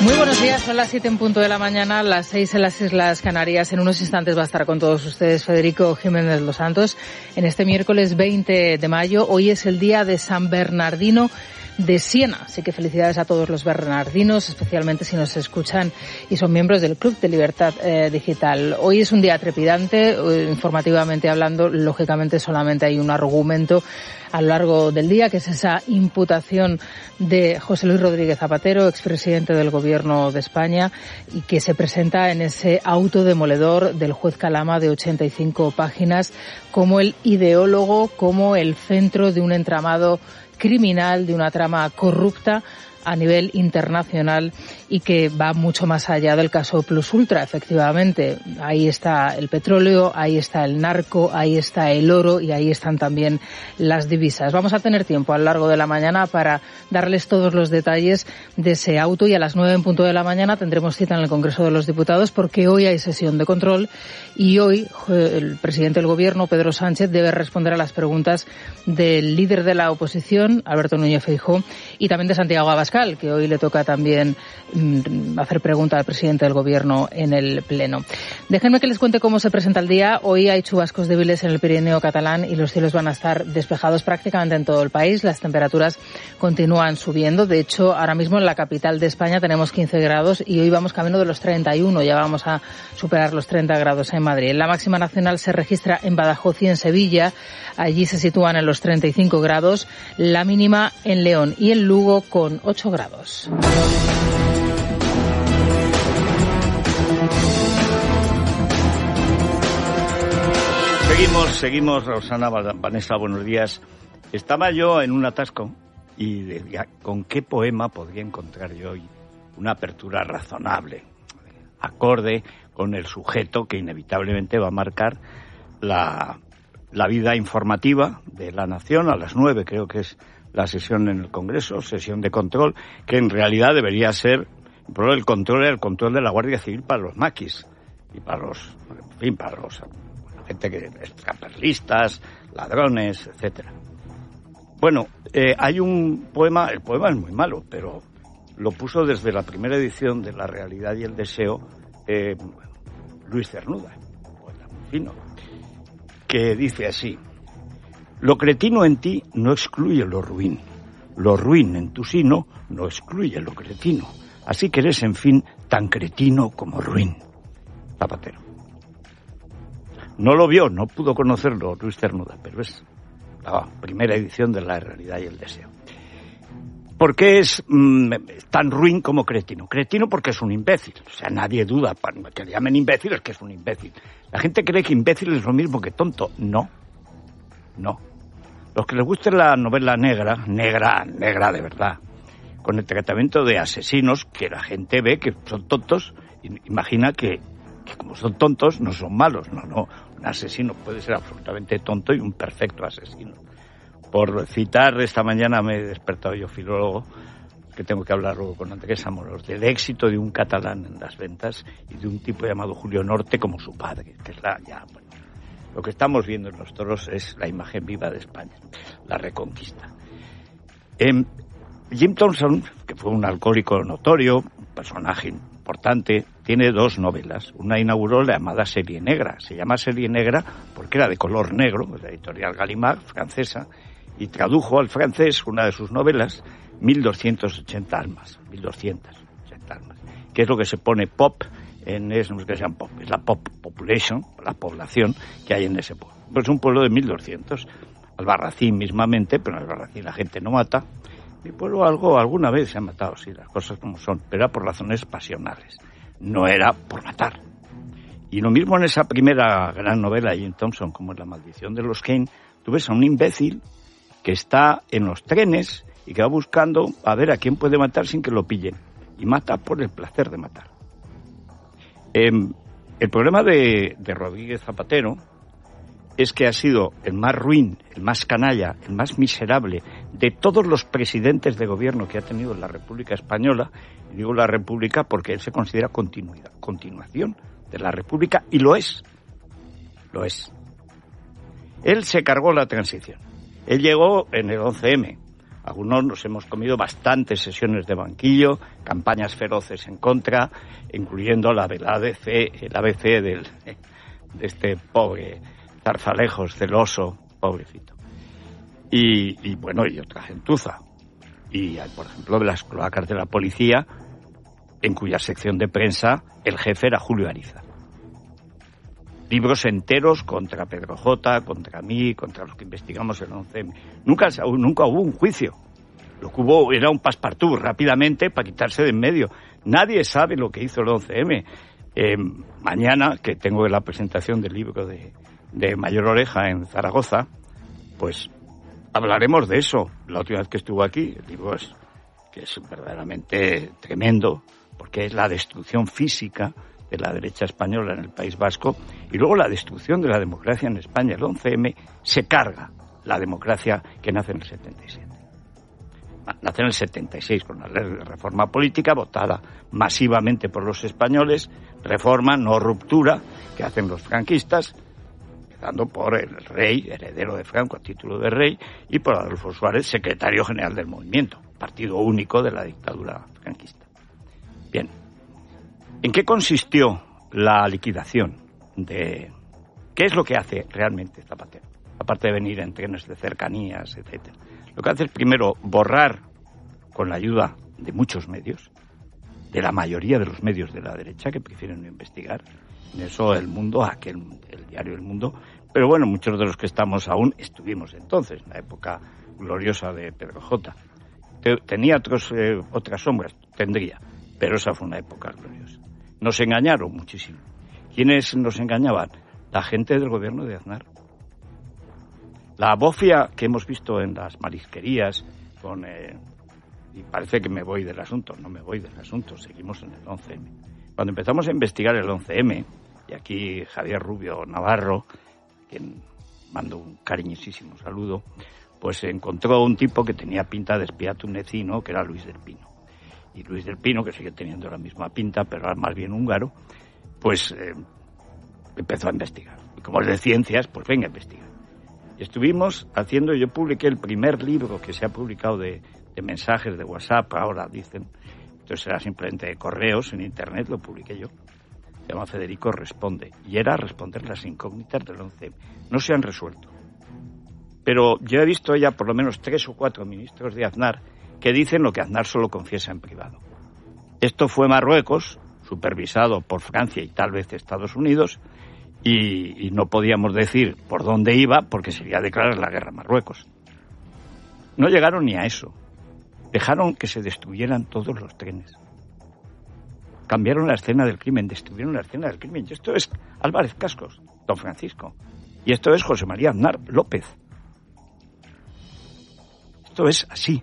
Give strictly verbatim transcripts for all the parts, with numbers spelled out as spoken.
Muy buenos días, son las siete en punto de la mañana, las seis en las Islas Canarias. En unos instantes va a estar con todos ustedes Federico Jiménez Los Santos. En este miércoles veinte de mayo, hoy es el día de San Bernardino de Siena. Así que felicidades a todos los bernardinos, especialmente si nos escuchan y son miembros del Club de Libertad eh, Digital. Hoy es un día trepidante, eh, informativamente hablando. Lógicamente solamente hay un argumento a lo largo del día, que es esa imputación de José Luis Rodríguez Zapatero, expresidente del Gobierno de España, y que se presenta en ese auto demoledor del juez Calama de ochenta y cinco páginas como el ideólogo, como el centro de un entramado criminal, de una trama corrupta a nivel internacional y que va mucho más allá del caso Plus Ultra. Efectivamente, ahí está el petróleo, ahí está el narco, ahí está el oro y ahí están también las divisas. Vamos a tener tiempo a lo largo de la mañana para darles todos los detalles de ese auto, y a las nueve en punto de la mañana tendremos cita en el Congreso de los Diputados, porque hoy hay sesión de control y hoy el presidente del Gobierno, Pedro Sánchez, debe responder a las preguntas del líder de la oposición, Alberto Núñez Feijóo, y también de Santiago Abascal, que hoy le toca también mmm, hacer pregunta al presidente del Gobierno en el Pleno. Déjenme que les cuente cómo se presenta el día. Hoy hay chubascos débiles en el Pirineo catalán y los cielos van a estar despejados prácticamente en todo el país. Las temperaturas continúan subiendo. De hecho, ahora mismo en la capital de España tenemos quince grados y hoy vamos camino de los treinta y uno. Ya vamos a superar los treinta grados en Madrid. La máxima nacional se registra en Badajoz y en Sevilla. Allí se sitúan en los treinta y cinco grados. La mínima en León y en Lugo con ocho grados. Seguimos, seguimos, Rosana, Vanessa, buenos días. Estaba yo en un atasco y decía, ¿con qué poema podría encontrar yo hoy una apertura razonable, acorde con el sujeto que inevitablemente va a marcar la, la vida informativa de la nación? A las nueve creo que es la sesión en el Congreso, sesión de control, que en realidad debería ser, pero el control era el control de la Guardia Civil para los maquis y para los, en fin, para los gente que extraperlistas, ladrones, etcétera. Bueno, eh, hay un poema, el poema es muy malo, pero lo puso desde la primera edición de La Realidad y el Deseo eh, Luis Cernuda, poeta muy fino, que dice así: lo cretino en ti no excluye lo ruin, lo ruin en tu sino no excluye lo cretino, así que eres en fin tan cretino como ruin. Zapatero. No lo vio, no pudo conocerlo Luis Cernuda, pero es la primera edición de La Realidad y el Deseo. ¿Por qué es mmm, tan ruin como cretino? Cretino porque es un imbécil. O sea, nadie duda, para que le llamen imbécil es que es un imbécil. La gente cree que imbécil es lo mismo que tonto. No, no. Los que les guste la novela negra, negra, negra de verdad, con el tratamiento de asesinos, que la gente ve que son tontos, imagina que, que como son tontos no son malos. No, no. Un asesino puede ser absolutamente tonto y un perfecto asesino. Por citar, esta mañana me he despertado yo, filólogo, que tengo que hablar luego con Andrés Amorós, del éxito de un catalán en las ventas y de un tipo llamado Julio Norte como su padre, que es la, ya, bueno, lo que estamos viendo en los toros es la imagen viva de España, la reconquista. Eh, Jim Thompson, que fue un alcohólico notorio, un personaje importante, tiene dos novelas. Una inauguró la llamada Serie Negra. Se llama Serie Negra porque era de color negro, de la editorial Gallimard, francesa, y tradujo al francés una de sus novelas, mil doscientas ochenta almas, mil doscientas ochenta almas, que es lo que se pone pop en, es, no es que sean pop, es la pop population, la población que hay en ese pueblo. Pues es un pueblo de mil doscientos, Albarracín mismamente, pero en Albarracín la gente no mata. Mi pueblo algo, alguna vez se ha matado, sí, las cosas como son, pero era por razones pasionales, no era por matar. Y lo mismo en esa primera gran novela de Jim Thompson, como en La maldición de los Kane, tú ves a un imbécil que está en los trenes y que va buscando a ver a quién puede matar sin que lo pillen, y mata por el placer de matar. Eh, el problema de, de Rodríguez Zapatero es que ha sido el más ruin, el más canalla, el más miserable de todos los presidentes de gobierno que ha tenido la República Española. Y digo la República porque él se considera continuidad, continuación de la República, y lo es. Lo es. Él se cargó la transición. Él llegó en el once eme Algunos nos hemos comido bastantes sesiones de banquillo, campañas feroces en contra, incluyendo la del A B C, el A B C del, de este pobre Zarzalejos, celoso, pobrecito. Y, y bueno, y otra gentuza. Y hay, por ejemplo, de las cloacas de la policía, en cuya sección de prensa el jefe era Julio Ariza. Libros enteros contra Pedro J, contra mí, contra los que investigamos el once eme. Nunca, nunca hubo un juicio. Lo que hubo era un passepartout rápidamente para quitarse de en medio. Nadie sabe lo que hizo el once eme. Eh, mañana, que tengo la presentación del libro de, de Mayor Oreja en Zaragoza, pues hablaremos de eso. La última vez que estuvo aquí, el libro es, que es verdaderamente tremendo, porque es la destrucción física de la derecha española en el País Vasco y luego la destrucción de la democracia en España. El once eme se carga la democracia que nace en el setenta y siete. Nace en el setenta y seis con la ley de reforma política votada masivamente por los españoles, reforma, no ruptura, que hacen los franquistas, empezando por el rey, heredero de Franco a título de rey, y por Adolfo Suárez, secretario general del movimiento, partido único de la dictadura franquista. Bien. ¿En qué consistió la liquidación de... ¿Qué es lo que hace realmente Zapatero? Aparte de venir en trenes de cercanías, etcétera. Lo que hace es, primero, borrar, con la ayuda de muchos medios, de la mayoría de los medios de la derecha, que prefieren no investigar. En eso El Mundo, aquel, el diario El Mundo, pero bueno, muchos de los que estamos aún estuvimos entonces, en la época gloriosa de Pedro J. Tenía otros, eh, otras sombras, tendría, pero esa fue una época gloriosa. Nos engañaron muchísimo. ¿Quiénes nos engañaban? La gente del gobierno de Aznar. La bofia que hemos visto en las marisquerías, con, eh, y parece que me voy del asunto, no me voy del asunto, seguimos en el once eme. Cuando empezamos a investigar el once eme, y aquí Javier Rubio Navarro, quien mando un cariñosísimo saludo, pues encontró un tipo que tenía pinta de espía tunecino, que era Luis del Pino. Y Luis del Pino, que sigue teniendo la misma pinta, pero era más bien húngaro, pues eh, empezó a investigar. Y como es de ciencias, pues venga a investigar. Y estuvimos haciendo, yo publiqué el primer libro que se ha publicado de, de mensajes de WhatsApp, ahora dicen, entonces era simplemente de correos en internet, lo publiqué yo. Se llama Federico Responde. Y era responder las incógnitas del once eme. No se han resuelto. Pero yo he visto ya por lo menos tres o cuatro ministros de Aznar que dicen lo que Aznar solo confiesa en privado. Esto fue Marruecos, supervisado por Francia y tal vez Estados Unidos, y, y no podíamos decir por dónde iba porque sería declarar la guerra a Marruecos. No llegaron ni a eso. Dejaron que se destruyeran todos los trenes. Cambiaron la escena del crimen, destruyeron la escena del crimen. Y esto es Álvarez Cascos, don Francisco. Y esto es José María Aznar López. Esto es así.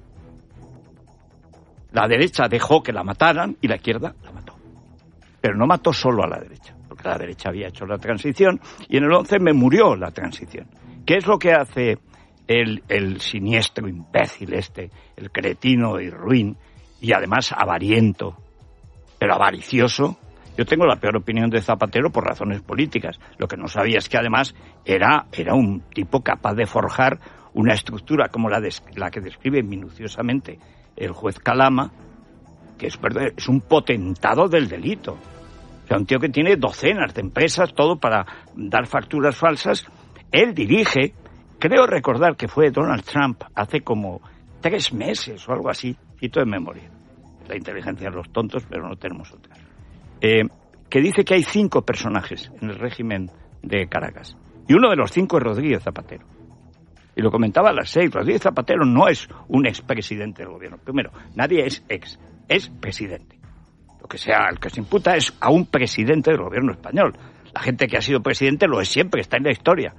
La derecha dejó que la mataran y la izquierda la mató. Pero no mató solo a la derecha, porque la derecha había hecho la transición y en el once me murió la transición. ¿Qué es lo que hace el, el siniestro imbécil este, el cretino y ruin, y además avariento, pero avaricioso? Yo tengo la peor opinión de Zapatero por razones políticas. Lo que no sabía es que además era, era un tipo capaz de forjar una estructura como la, de, la que describe minuciosamente el juez Calama, que es, es un potentado del delito. O sea, un tío que tiene docenas de empresas, todo para dar facturas falsas. Él dirige, creo recordar que fue Donald Trump hace como tres meses o algo así, cito de memoria. La inteligencia de los tontos, pero no tenemos otra. Eh, que dice que hay cinco personajes en el régimen de Caracas. Y uno de los cinco es Rodríguez Zapatero. Y lo comentaba a las seis, Rodríguez Zapatero no es un expresidente del gobierno. Primero, nadie es ex, es presidente. Lo que sea, el que se imputa es a un presidente del gobierno español. La gente que ha sido presidente lo es siempre, está en la historia.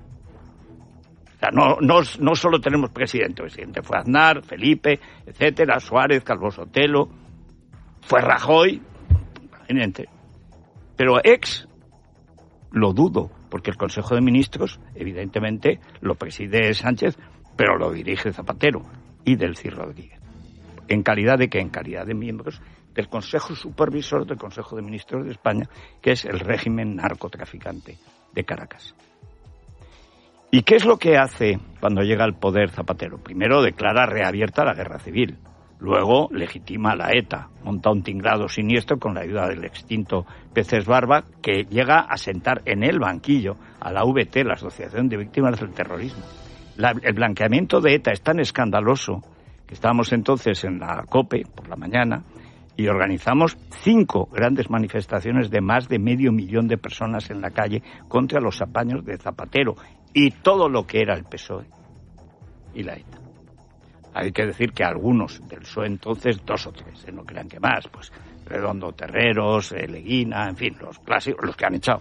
O sea, no, no, no solo tenemos presidente, el presidente fue Aznar, Felipe, etcétera, Suárez, Calvo Sotelo, fue Rajoy, imagínate. Pero ex, lo dudo, porque el Consejo de Ministros, evidentemente, lo preside Sánchez, pero lo dirige Zapatero y Delcy Rodríguez. ¿En calidad de qué? En calidad de miembros del Consejo Supervisor del Consejo de Ministros de España, que es el régimen narcotraficante de Caracas. ¿Y qué es lo que hace cuando llega al poder Zapatero? Primero declara reabierta la guerra civil. Luego legitima la ETA, monta un tinglado siniestro con la ayuda del extinto Peces Barba, que llega a sentar en el banquillo a la V T, la Asociación de Víctimas del Terrorismo. La, el blanqueamiento de ETA es tan escandaloso que estábamos entonces en la COPE por la mañana y organizamos cinco grandes manifestaciones de más de medio millón de personas en la calle contra los apaños de Zapatero y todo lo que era el P S O E y la ETA. Hay que decir que algunos del P S O E entonces, dos o tres, ¿eh? No crean que más, pues Redondo Terreros, eh, Leguina, en fin, los clásicos, los que han echado.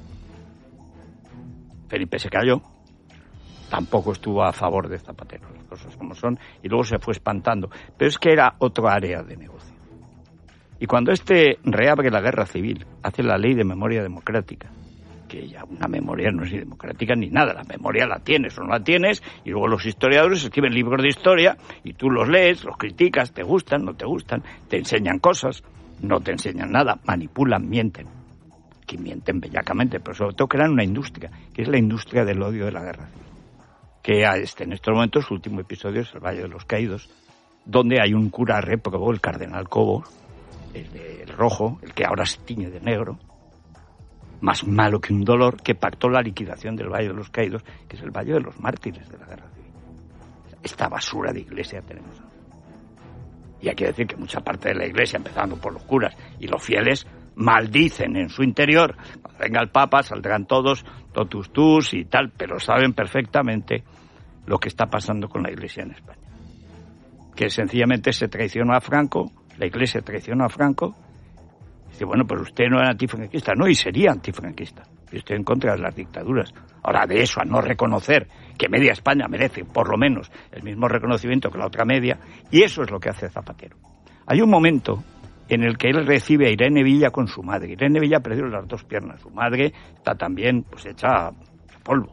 Felipe se cayó, tampoco estuvo a favor de Zapatero, las cosas como son, y luego se fue espantando. Pero es que era otro área de negocio. Y cuando este reabre la guerra civil, hace la ley de memoria democrática, que ya una memoria no es ni democrática ni nada, la memoria la tienes o no la tienes, y luego los historiadores escriben libros de historia, y tú los lees, los criticas, te gustan, no te gustan, te enseñan cosas, no te enseñan nada, manipulan, mienten. Que mienten bellacamente, pero sobre todo crean una industria, que es la industria del odio de la guerra civil. Que este, en estos momentos, su último episodio es el Valle de los Caídos, donde hay un cura réprobo, el cardenal Cobo, el, de, el rojo, el que ahora se tiñe de negro, más malo que un dolor, que pactó la liquidación del Valle de los Caídos, que es el Valle de los Mártires de la guerra civil. Esta basura de iglesia tenemos ahora. Y hay que decir que mucha parte de la iglesia, empezando por los curas y los fieles, maldicen en su interior. Cuando venga el Papa saldrán todos totus tus y tal, pero saben perfectamente lo que está pasando con la iglesia en España. Que sencillamente se traicionó a Franco, la iglesia traicionó a Franco. Dice, bueno, pero usted no era antifranquista. No, y sería antifranquista. Yo estoy en contra de las dictaduras. Ahora, de eso a no reconocer que media España merece, por lo menos, el mismo reconocimiento que la otra media, y eso es lo que hace Zapatero. Hay un momento en el que él recibe a Irene Villa con su madre. Irene Villa perdió las dos piernas. Su madre está también pues hecha a polvo.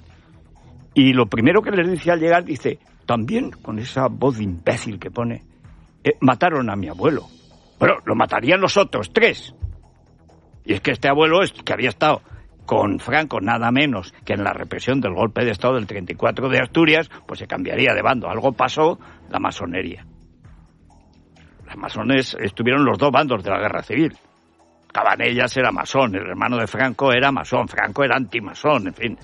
Y lo primero que les dice al llegar, dice, también con esa voz de imbécil que pone, eh, mataron a mi abuelo. Bueno, lo matarían los otros tres. Y es que este abuelo, que había estado con Franco nada menos que en la represión del golpe de Estado del treinta y cuatro de Asturias, pues se cambiaría de bando. Algo pasó, la masonería. Los masones estuvieron los dos bandos de la guerra civil. Cabanellas era masón, el hermano de Franco era masón, Franco era antimasón, en fin.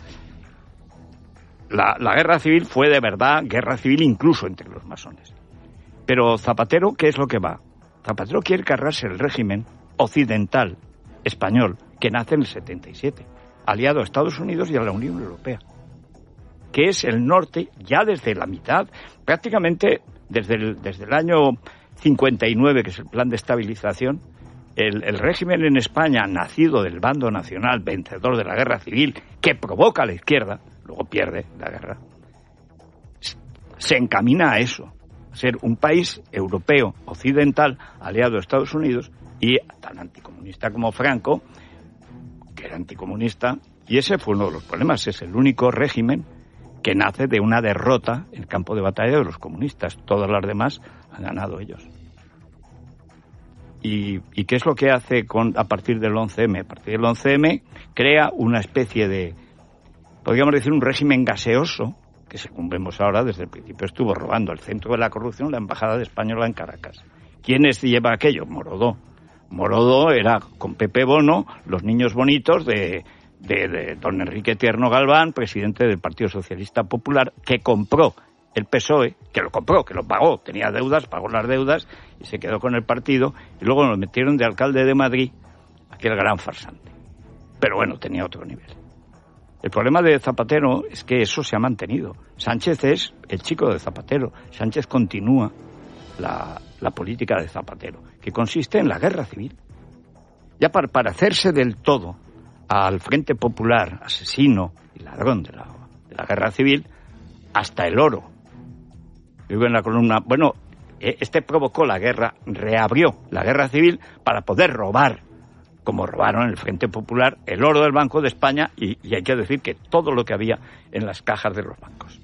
La, la guerra civil fue de verdad guerra civil incluso entre los masones. Pero Zapatero, ¿qué es lo que va? Zapatero quiere cargarse el régimen occidental español que nace en el setenta y siete, aliado a Estados Unidos y a la Unión Europea, que es el norte ya desde la mitad, prácticamente desde el, desde el año cincuenta y nueve, que es el plan de estabilización, el, el régimen en España, nacido del bando nacional vencedor de la guerra civil, que provoca a la izquierda, luego pierde la guerra, se encamina a eso, a ser un país europeo, occidental, aliado a Estados Unidos, y tan anticomunista como Franco, que era anticomunista, y ese fue uno de los problemas, es el único régimen que nace de una derrota en el campo de batalla de los comunistas. Todas las demás han ganado ellos. ¿Y, y qué es lo que hace con, a partir del once eme? A partir del once eme crea una especie de, podríamos decir, un régimen gaseoso, que según vemos ahora, desde el principio estuvo robando el centro de la corrupción, la embajada española en Caracas. ¿Quiénes lleva aquello? Morodó. Morodó era, con Pepe Bono, los niños bonitos de, de, de don Enrique Tierno Galván, presidente del Partido Socialista Popular, que compró el P S O E, que lo compró, que lo pagó, tenía deudas, pagó las deudas y se quedó con el partido, y luego lo metieron de alcalde de Madrid, aquel gran farsante. Pero bueno, tenía otro nivel. El problema de Zapatero es que eso se ha mantenido. Sánchez es el chico de Zapatero. Sánchez continúa la, la política de Zapatero, que consiste en la guerra civil. Ya para, para hacerse del todo al Frente Popular, asesino y ladrón de la, de la guerra civil, hasta el oro. Digo en la columna, bueno, este provocó la guerra, reabrió la guerra civil para poder robar, como robaron en el Frente Popular, el oro del Banco de España, y, y hay que decir que todo lo que había en las cajas de los bancos.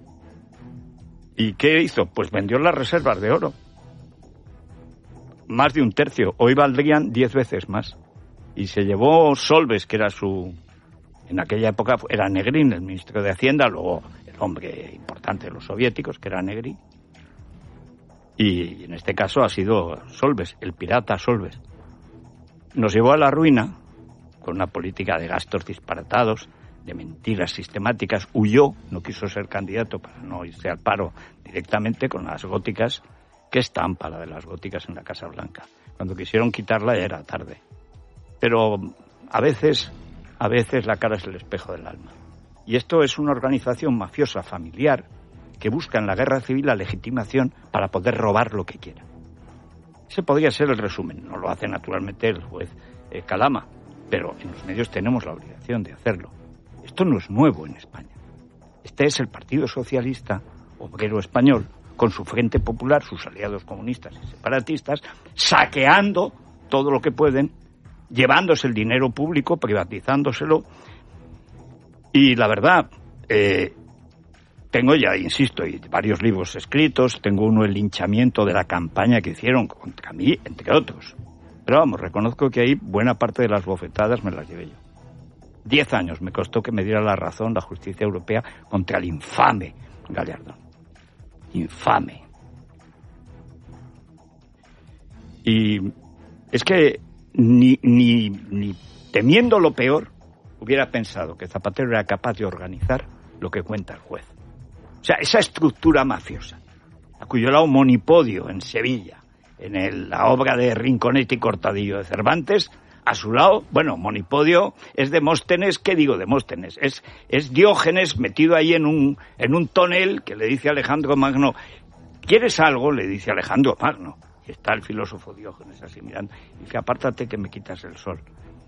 ¿Y qué hizo? Pues vendió las reservas de oro. Más de un tercio. Hoy valdrían diez veces más. Y se llevó Solves, que era su En aquella época era Negrín el ministro de Hacienda, luego el hombre importante de los soviéticos, que era Negri. Y en este caso ha sido Solbes, el pirata Solbes. Nos llevó a la ruina con una política de gastos disparatados, de mentiras sistemáticas. Huyó, no quiso ser candidato para no irse al paro directamente con las góticas. ¿Qué estampa la de las góticas en la Casa Blanca? Cuando quisieron quitarla ya era tarde. Pero a veces, a veces la cara es el espejo del alma. Y esto es una organización mafiosa familiar que busca en la guerra civil la legitimación para poder robar lo que quiera. Ese podría ser el resumen. No lo hace naturalmente el juez eh, Calama, pero en los medios tenemos la obligación de hacerlo. Esto no es nuevo en España. Este es el Partido Socialista Obrero Español, con su Frente Popular, sus aliados comunistas y separatistas, saqueando todo lo que pueden, llevándose el dinero público, privatizándoselo. Y la verdad, eh, tengo ya, insisto, y varios libros escritos, tengo uno, el linchamiento de la campaña que hicieron contra mí, entre otros. Pero vamos, reconozco que ahí buena parte de las bofetadas me las llevé yo. Diez años me costó que me diera la razón la justicia europea contra el infame Gallardón. Infame. Y es que ni, ni, ni temiendo lo peor hubiera pensado que Zapatero era capaz de organizar lo que cuenta el juez. O sea, esa estructura mafiosa, a cuyo lado Monipodio en Sevilla, en el, la obra de Rinconete y Cortadillo de Cervantes, a su lado, bueno, Monipodio es Demóstenes, ¿qué digo Demóstenes? Es, es Diógenes metido ahí en un, en un tonel que le dice a Alejandro Magno, ¿quieres algo? Le dice Alejandro Magno. Y está el filósofo Diógenes así mirando, y dice, apártate que me quitas el sol.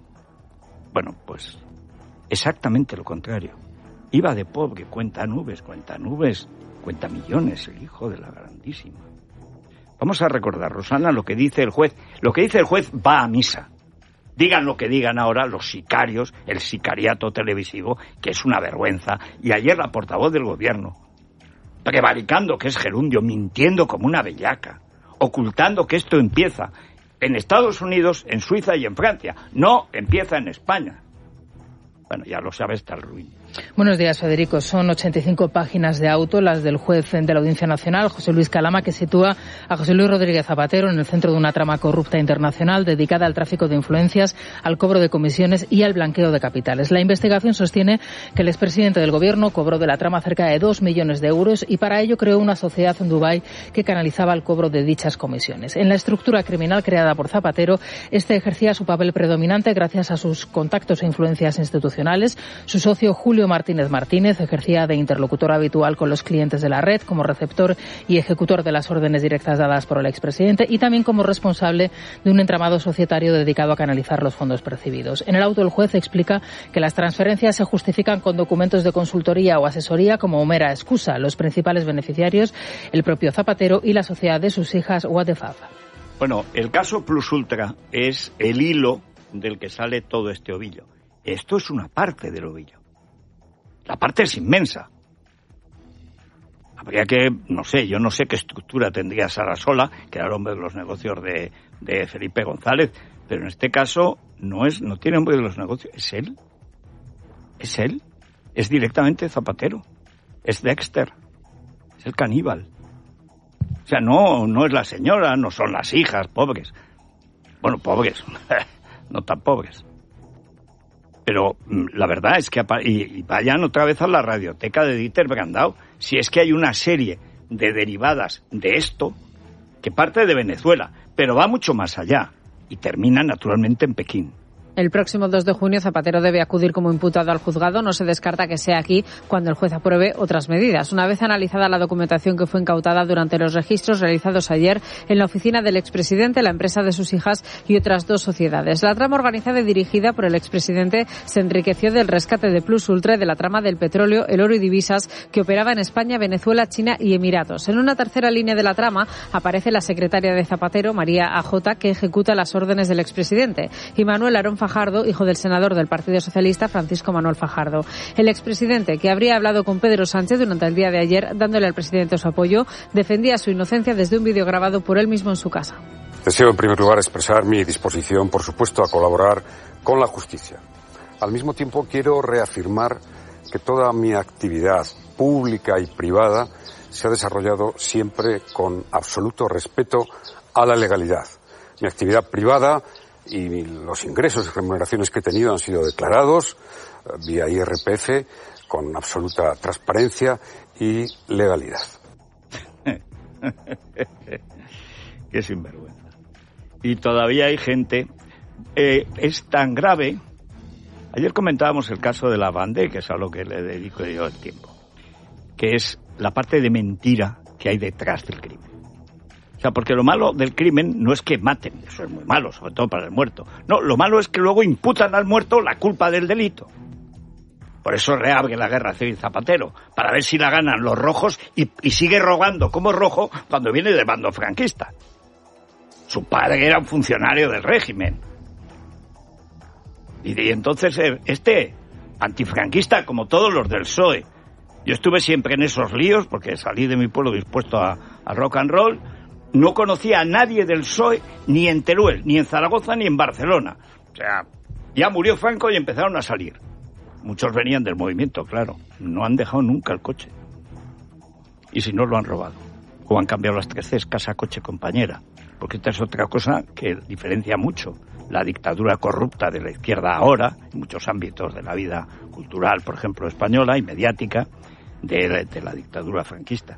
Bueno, pues exactamente lo contrario. Iba de pobre, cuenta nubes, cuenta nubes, cuenta millones, el hijo de la grandísima. Vamos a recordar, Rosana, lo que dice el juez. Lo que dice el juez va a misa. Digan lo que digan ahora los sicarios, el sicariato televisivo, que es una vergüenza. Y ayer la portavoz del gobierno, prevaricando que es gerundio, mintiendo como una bellaca, ocultando que esto empieza en Estados Unidos, en Suiza y en Francia. No empieza en España. Bueno, ya lo sabe, está el ruin. Buenos días, Federico. Son ochenta y cinco páginas de auto, las del juez de la Audiencia Nacional, José Luis Calama, que sitúa a José Luis Rodríguez Zapatero en el centro de una trama corrupta internacional dedicada al tráfico de influencias, al cobro de comisiones y al blanqueo de capitales. La investigación sostiene que el expresidente del Gobierno cobró de la trama cerca de dos millones de euros y para ello creó una sociedad en Dubái que canalizaba el cobro de dichas comisiones. En la estructura criminal creada por Zapatero, este ejercía su papel predominante gracias a sus contactos e influencias institucionales. Su socio Julio Martínez Martínez ejercía de interlocutor habitual con los clientes de la red, como receptor y ejecutor de las órdenes directas dadas por el expresidente y también como responsable de un entramado societario dedicado a canalizar los fondos percibidos. En el auto el juez explica que las transferencias se justifican con documentos de consultoría o asesoría como mera excusa. Los principales beneficiarios, el propio Zapatero y la sociedad de sus hijas Wattefab. Bueno, el caso Plus Ultra es el hilo del que sale todo este ovillo. Esto es una parte del ovillo. La parte es inmensa. Habría que, no sé, yo no sé qué estructura tendría Sarasola, que era el hombre de los negocios de, de Felipe González, pero en este caso no es, no tiene hombre de los negocios, es él. Es él. Es directamente Zapatero. Es Dexter. Es el caníbal. O sea, no, no es la señora, no son las hijas, pobres. Bueno, pobres. No tan pobres. Pero la verdad es que, y vayan otra vez a la radioteca de Dieter Brandau, si es que hay una serie de derivadas de esto que parte de Venezuela, pero va mucho más allá y termina naturalmente en Pekín. El próximo dos de junio Zapatero debe acudir como imputado al juzgado. No se descarta que sea aquí cuando el juez apruebe otras medidas. Una vez analizada la documentación que fue incautada durante los registros realizados ayer en la oficina del expresidente, la empresa de sus hijas y otras dos sociedades. La trama organizada y dirigida por el expresidente se enriqueció del rescate de Plus Ultra y de la trama del petróleo, el oro y divisas que operaba en España, Venezuela, China y Emiratos. En una tercera línea de la trama aparece la secretaria de Zapatero, María A J, que ejecuta las órdenes del expresidente, y Manuel Arón Fajardo, hijo del senador del Partido Socialista, Francisco Manuel Fajardo. El expresidente, que habría hablado con Pedro Sánchez durante el día de ayer, dándole al presidente su apoyo, defendía su inocencia desde un vídeo grabado por él mismo en su casa. Deseo, en primer lugar, expresar mi disposición, por supuesto, a colaborar con la justicia Al mismo tiempo quiero reafirmar que toda mi actividad pública y privada se ha desarrollado siempre con absoluto respeto a la legalidad. Mi actividad privada y los ingresos y remuneraciones que he tenido han sido declarados vía I R P F con absoluta transparencia y legalidad. Qué sinvergüenza. Y todavía hay gente... Eh, es tan grave... Ayer comentábamos el caso de la Vendée, que es a lo que le dedico yo el tiempo, que es la parte de mentira que hay detrás del crimen. O sea, porque lo malo del crimen no es que maten, eso es muy malo, sobre todo para el muerto. No, lo malo es que luego imputan al muerto la culpa del delito. Por eso reabre la guerra civil Zapatero, para ver si la ganan los rojos y, y sigue robando como rojo cuando viene del bando franquista. Su padre era un funcionario del régimen. Y, y entonces este antifranquista, como todos los del P S O E, yo estuve siempre en esos líos porque salí de mi pueblo dispuesto a, a rock and roll, no conocía a nadie del P S O E ni en Teruel, ni en Zaragoza, ni en Barcelona. O sea, ya murió Franco y empezaron a salir. Muchos venían del movimiento, claro. No han dejado nunca el coche. Y si no, lo han robado. O han cambiado las tres Cs, casa, coche, compañera. Porque esta es otra cosa que diferencia mucho la dictadura corrupta de la izquierda ahora, en muchos ámbitos de la vida cultural, por ejemplo, española y mediática, de, de la dictadura franquista.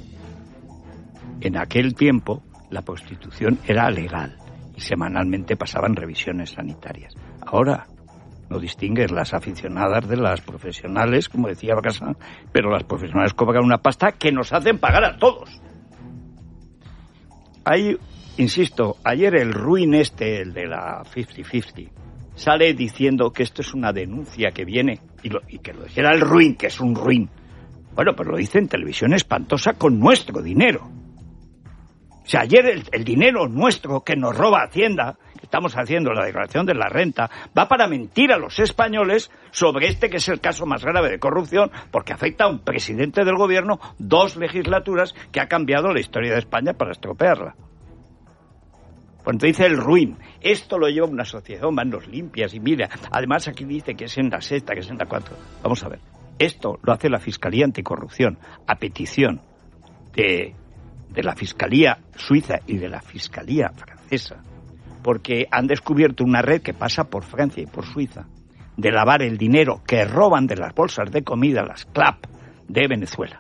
En aquel tiempo, la prostitución era legal y semanalmente pasaban revisiones sanitarias. Ahora no distingues las aficionadas de las profesionales, como decía Bacasa, pero las profesionales cobran una pasta que nos hacen pagar a todos. Hay... Insisto, ayer el ruin este, el de la cincuenta cincuenta, sale diciendo que esto es una denuncia que viene, y, lo, y que lo dijera el ruin, que es un ruin. Bueno, pero lo dice en Televisión Espantosa con nuestro dinero. O sea, ayer el, el dinero nuestro que nos roba Hacienda, que estamos haciendo la declaración de la renta, va para mentir a los españoles sobre este que es el caso más grave de corrupción, porque afecta a un presidente del gobierno, dos legislaturas, que ha cambiado la historia de España para estropearla. Cuando dice el ruin, esto lo lleva una sociedad manos limpias y mira, además aquí dice que es en la sexta, que es en la cuatro. Vamos a ver, esto lo hace la Fiscalía Anticorrupción a petición de, de la Fiscalía Suiza y de la Fiscalía Francesa, porque han descubierto una red que pasa por Francia y por Suiza de lavar el dinero que roban de las bolsas de comida, las C L A P de Venezuela.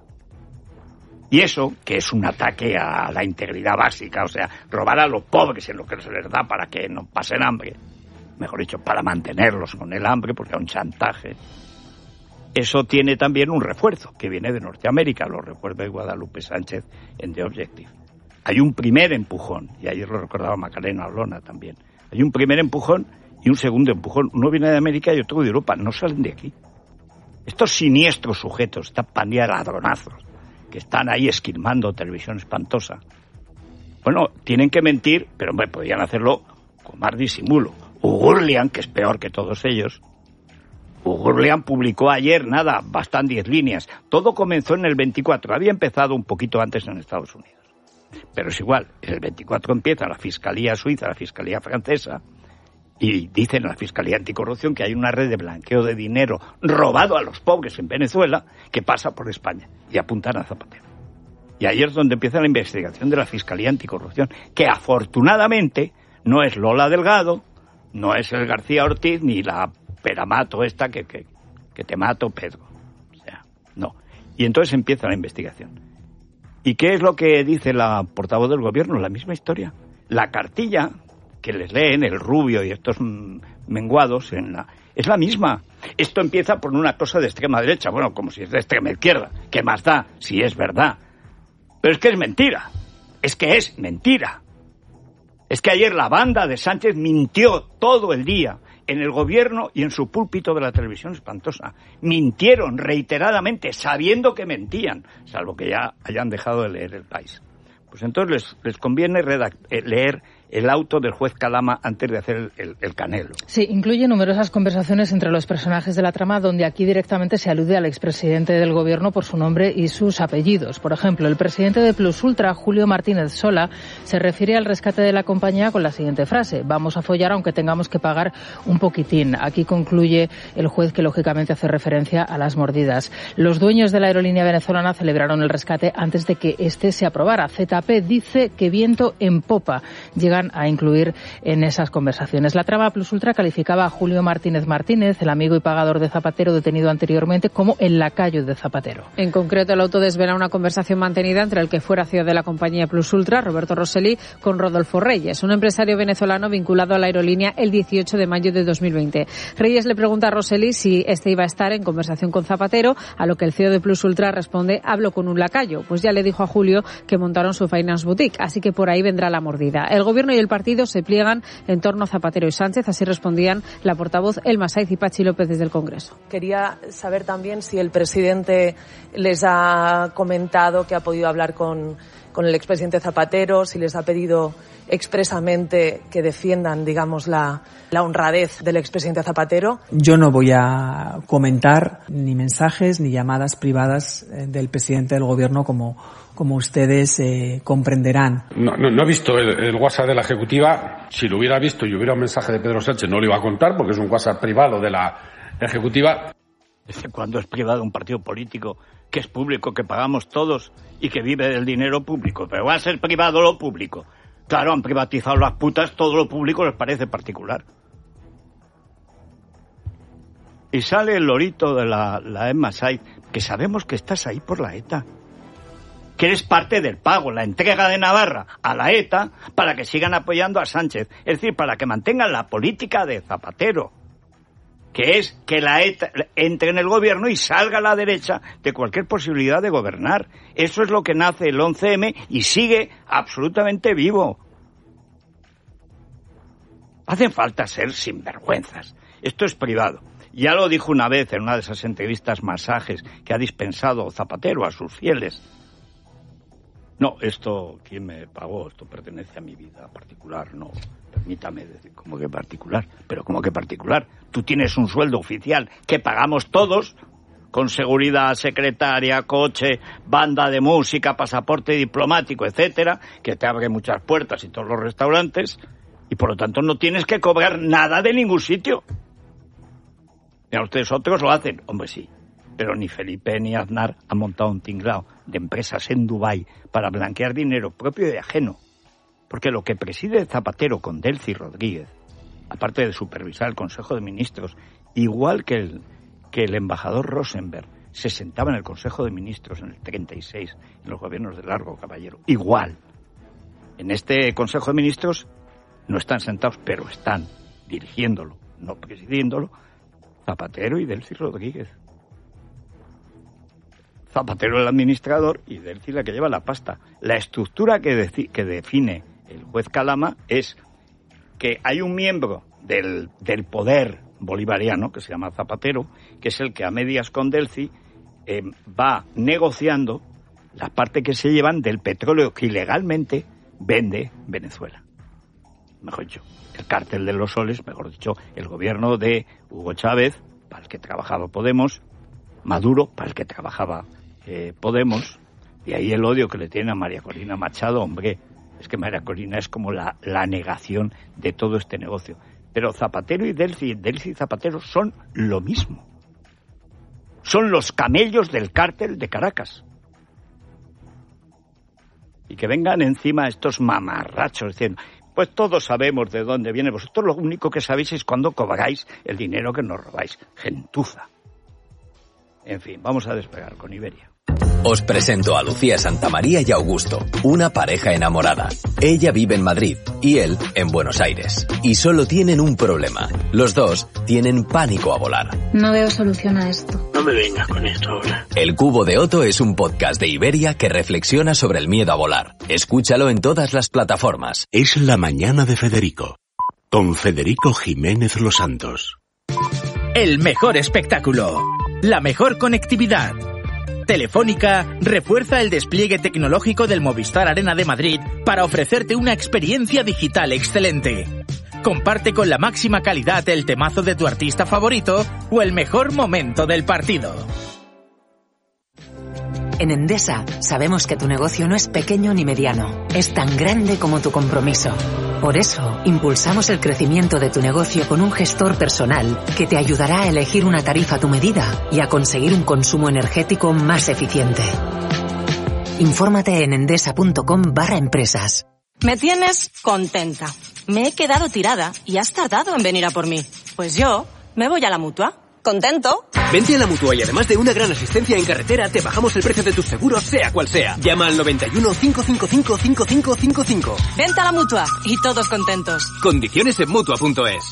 Y eso, que es un ataque a la integridad básica, o sea, robar a los pobres en lo que se les da para que no pasen hambre, mejor dicho, para mantenerlos con el hambre, porque es un chantaje. Eso tiene también un refuerzo, que viene de Norteamérica, lo recuerda Guadalupe Sánchez en The Objective. Hay un primer empujón, y ayer lo recordaba Macarena Olona también. Hay un primer empujón y un segundo empujón. Uno viene de América y otro de Europa, no salen de aquí. Estos siniestros sujetos, esta pandilla de ladronazos, que están ahí esquilmando Televisión Espantosa. Bueno, tienen que mentir, pero hombre, podrían hacerlo con más disimulo. Ugurlian, que es peor que todos ellos. Ugurlian publicó ayer, nada, bastan diez líneas. Todo comenzó en el veinticuatro, había empezado un poquito antes en Estados Unidos. Pero es igual, en el veinticuatro empieza la Fiscalía Suiza, la Fiscalía Francesa, y dicen en la Fiscalía Anticorrupción que hay una red de blanqueo de dinero robado a los pobres en Venezuela que pasa por España, y apuntan a Zapatero. Y ahí es donde empieza la investigación de la Fiscalía Anticorrupción, que afortunadamente no es Lola Delgado, no es el García Ortiz, ni la Peramato esta que, que, que te mato, Pedro. O sea, no. Y entonces empieza la investigación. ¿Y qué es lo que dice la portavoz del gobierno? La misma historia. La cartilla que les leen, el Rubio y estos menguados, en la, es la misma. Esto empieza por una cosa de extrema derecha, bueno, como si es de extrema izquierda. ¿Qué más da si es verdad? Pero es que es mentira. Es que es mentira. Es que ayer la banda de Sánchez mintió todo el día en el gobierno y en su púlpito de la Televisión Espantosa. Mintieron reiteradamente, sabiendo que mentían, salvo que ya hayan dejado de leer El País. Pues entonces les, les conviene redact- leer el auto del juez Calama antes de hacer el, el, el Canelo. Sí, incluye numerosas conversaciones entre los personajes de la trama, donde aquí directamente se alude al expresidente del gobierno por su nombre y sus apellidos. Por ejemplo, el presidente de Plus Ultra, Julio Martínez Sola, se refiere al rescate de la compañía con la siguiente frase: vamos a follar aunque tengamos que pagar un poquitín. Aquí concluye el juez, que lógicamente hace referencia a las mordidas. Los dueños de la aerolínea venezolana celebraron el rescate antes de que este se aprobara. Z P dice que viento en popa llegan a incluir en esas conversaciones. La trama Plus Ultra calificaba a Julio Martínez Martínez, el amigo y pagador de Zapatero detenido anteriormente, como el lacayo de Zapatero. En concreto, el auto desvela una conversación mantenida entre el que fuera C E O de la compañía Plus Ultra, Roberto Rosselli, con Rodolfo Reyes, un empresario venezolano vinculado a la aerolínea el dieciocho de mayo de dos mil veinte. Reyes le pregunta a Rosselli si este iba a estar en conversación con Zapatero, a lo que el C E O de Plus Ultra responde: hablo con un lacayo. Pues ya le dijo a Julio que montaron su Finance Boutique, así que por ahí vendrá la mordida. El gobierno y el partido se pliegan en torno a Zapatero y Sánchez, así respondían la portavoz Elma Saiz y Pachi López desde el Congreso. Quería saber también si el presidente les ha comentado que ha podido hablar con, con el expresidente Zapatero, si les ha pedido expresamente que defiendan, digamos, la, la honradez del expresidente Zapatero. Yo no voy a comentar ni mensajes ni llamadas privadas del presidente del gobierno, como como ustedes eh, comprenderán. No, no, no he visto el, el WhatsApp de la Ejecutiva. Si lo hubiera visto y hubiera un mensaje de Pedro Sánchez, no lo iba a contar, porque es un WhatsApp privado de la Ejecutiva. ¿Desde cuándo es privado un partido político que es público, que pagamos todos y que vive del dinero público? Pero va a ser privado lo público. Claro, han privatizado las putas, todo lo público les parece particular. Y sale el lorito de la, la Emma Saiz, que sabemos que estás ahí por la ETA, que eres parte del pago, la entrega de Navarra a la ETA para que sigan apoyando a Sánchez. Es decir, para que mantengan la política de Zapatero, que es que la ETA entre en el gobierno y salga a la derecha de cualquier posibilidad de gobernar. Eso es lo que nace el once eme y sigue absolutamente vivo. Hacen falta ser sinvergüenzas. Esto es privado. Ya lo dijo una vez en una de esas entrevistas masajes que ha dispensado Zapatero a sus fieles. No, esto, ¿quién me pagó? Esto pertenece a mi vida particular, no. Permítame decir, ¿cómo que particular? Pero ¿cómo que particular? Tú tienes un sueldo oficial que pagamos todos, con seguridad, secretaria, coche, banda de música, pasaporte diplomático, etcétera, que te abre muchas puertas y todos los restaurantes, y por lo tanto no tienes que cobrar nada de ningún sitio. Mira, ustedes otros lo hacen, hombre, sí. Pero ni Felipe ni Aznar han montado un tinglao de empresas en Dubái para blanquear dinero propio y ajeno. Porque lo que preside Zapatero con Delcy Rodríguez, aparte de supervisar el Consejo de Ministros, igual que el, que el embajador Rosenberg se sentaba en el Consejo de Ministros en el treinta y seis, en los gobiernos de Largo Caballero, igual. En este Consejo de Ministros no están sentados, pero están dirigiéndolo, no presidiéndolo, Zapatero y Delcy Rodríguez. Zapatero el administrador y Delcy la que lleva la pasta. La estructura que, deci- que define el juez Calama es que hay un miembro del, del poder bolivariano, que se llama Zapatero, que es el que a medias con Delcy eh, va negociando la parte que se llevan del petróleo que ilegalmente vende Venezuela. Mejor dicho, el cártel de los soles, mejor dicho, el gobierno de Hugo Chávez, para el que trabajaba Podemos, Maduro, para el que trabajaba eh, Podemos, y ahí el odio que le tiene a María Corina Machado. Hombre, es que María Corina es como la, la negación de todo este negocio. Pero Zapatero y Delcy, Delcy y Zapatero son lo mismo. Son los camellos del cártel de Caracas. Y que vengan encima estos mamarrachos diciendo, pues todos sabemos de dónde viene. Vosotros lo único que sabéis es cuándo cobráis el dinero que nos robáis. Gentuza. En fin, vamos a despegar con Iberia. Os presento a Lucía Santamaría y Augusto, una pareja enamorada. Ella vive en Madrid y él en Buenos Aires. Y solo tienen un problema. Los dos tienen pánico a volar. No veo solución a esto. No me vengas con esto ahora. El Cubo de Otto es un podcast de Iberia que reflexiona sobre el miedo a volar. Escúchalo en todas las plataformas. Es la mañana de Federico, con Federico Jiménez Los Santos. El mejor espectáculo, la mejor conectividad, Telefónica refuerza el despliegue tecnológico del Movistar Arena de Madrid para ofrecerte una experiencia digital excelente. Comparte con la máxima calidad el temazo de tu artista favorito o el mejor momento del partido. En Endesa sabemos que tu negocio no es pequeño ni mediano, es tan grande como tu compromiso. Por eso, impulsamos el crecimiento de tu negocio con un gestor personal que te ayudará a elegir una tarifa a tu medida y a conseguir un consumo energético más eficiente. Infórmate en endesa.com barra empresas. Me tienes contenta. Me he quedado tirada y has tardado en venir a por mí. Pues yo me voy a la Mutua. ¿Contento? Vente a la Mutua y además de una gran asistencia en carretera, te bajamos el precio de tus seguros, sea cual sea. Llama al noventa y uno, cinco cinco cinco, cinco cinco cinco cinco. Vente a la Mutua y todos contentos. Condiciones en Mutua punto es.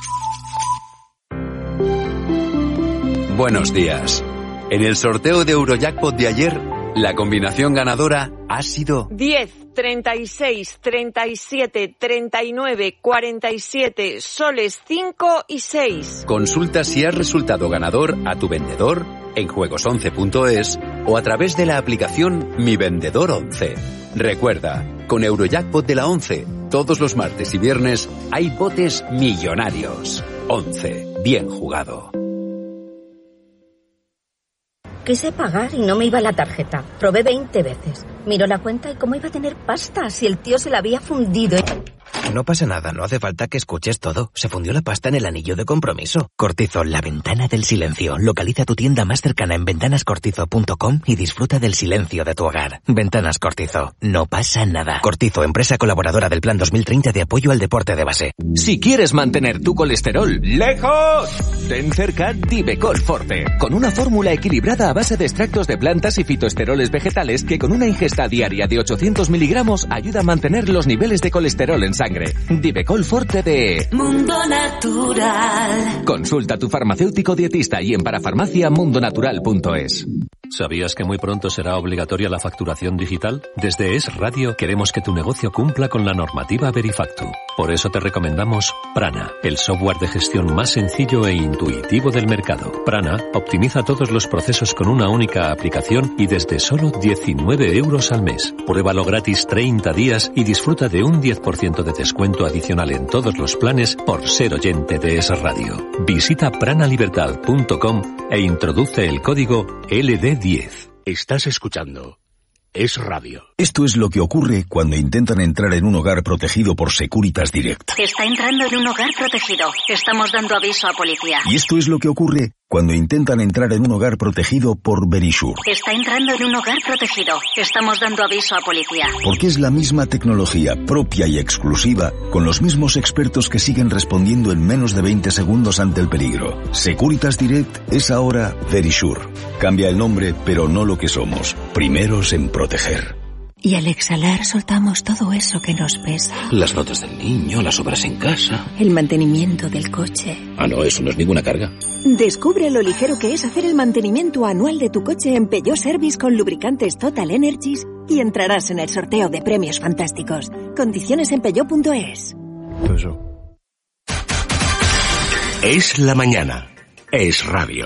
Buenos días. En el sorteo de Eurojackpot de ayer, la combinación ganadora ha sido diez, treinta y seis, treinta y siete, treinta y nueve, cuarenta y siete, soles cinco y seis. Consulta si has resultado ganador a tu vendedor en juegos once punto es o a través de la aplicación Mi Vendedor once. Recuerda, con Eurojackpot de la once, todos los martes y viernes hay botes millonarios. once. Bien jugado. Quise pagar y no me iba la tarjeta. Probé veinte veces. Miró la cuenta y cómo iba a tener pasta si el tío se la había fundido. No pasa nada, no hace falta que escuches todo. Se fundió la pasta en el anillo de compromiso. Cortizo, la ventana del silencio. Localiza tu tienda más cercana en ventanas cortizo punto com y disfruta del silencio de tu hogar. Ventanas Cortizo, no pasa nada. Cortizo, empresa colaboradora del Plan dos mil treinta de apoyo al deporte de base. Si quieres mantener tu colesterol lejos, ten cerca Divecol Forte, con una fórmula equilibrada a base de extractos de plantas y fitoesteroles vegetales que con una ingesta diaria de ochocientos miligramos ayuda a mantener los niveles de colesterol en sangre. Divecol Forte de Mundo Natural. Consulta a tu farmacéutico dietista y en parafarmacia mundo natural punto es. ¿Sabías que muy pronto será obligatoria la facturación digital? Desde Es Radio queremos que tu negocio cumpla con la normativa Verifactu. Por eso te recomendamos Prana, el software de gestión más sencillo e intuitivo del mercado. Prana optimiza todos los procesos con una única aplicación y desde solo diecinueve euros al mes. Pruébalo gratis treinta días y disfruta de un diez por ciento de descuento adicional en todos los planes por ser oyente de Es Radio. Visita pranalibertad punto com e introduce el código L D diez. Estás escuchando Es Radio. Esto es lo que ocurre cuando intentan entrar en un hogar protegido por Securitas Direct. Está entrando en un hogar protegido. Estamos dando aviso a policía. Y esto es lo que ocurre cuando intentan entrar en un hogar protegido por Verisure. Está entrando en un hogar protegido. Estamos dando aviso a policía. Porque es la misma tecnología propia y exclusiva, con los mismos expertos que siguen respondiendo en menos de veinte segundos ante el peligro. Securitas Direct es ahora Verisure. Cambia el nombre, pero no lo que somos. Primeros en proteger. Y al exhalar soltamos todo eso que nos pesa. Las notas del niño, las obras en casa. El mantenimiento del coche. Ah, no, eso no es ninguna carga. Descubre lo ligero que es hacer el mantenimiento anual de tu coche en Peugeot Service con lubricantes Total Energies y entrarás en el sorteo de premios fantásticos. Condiciones en peugeot punto es. Es la mañana. Es Radio.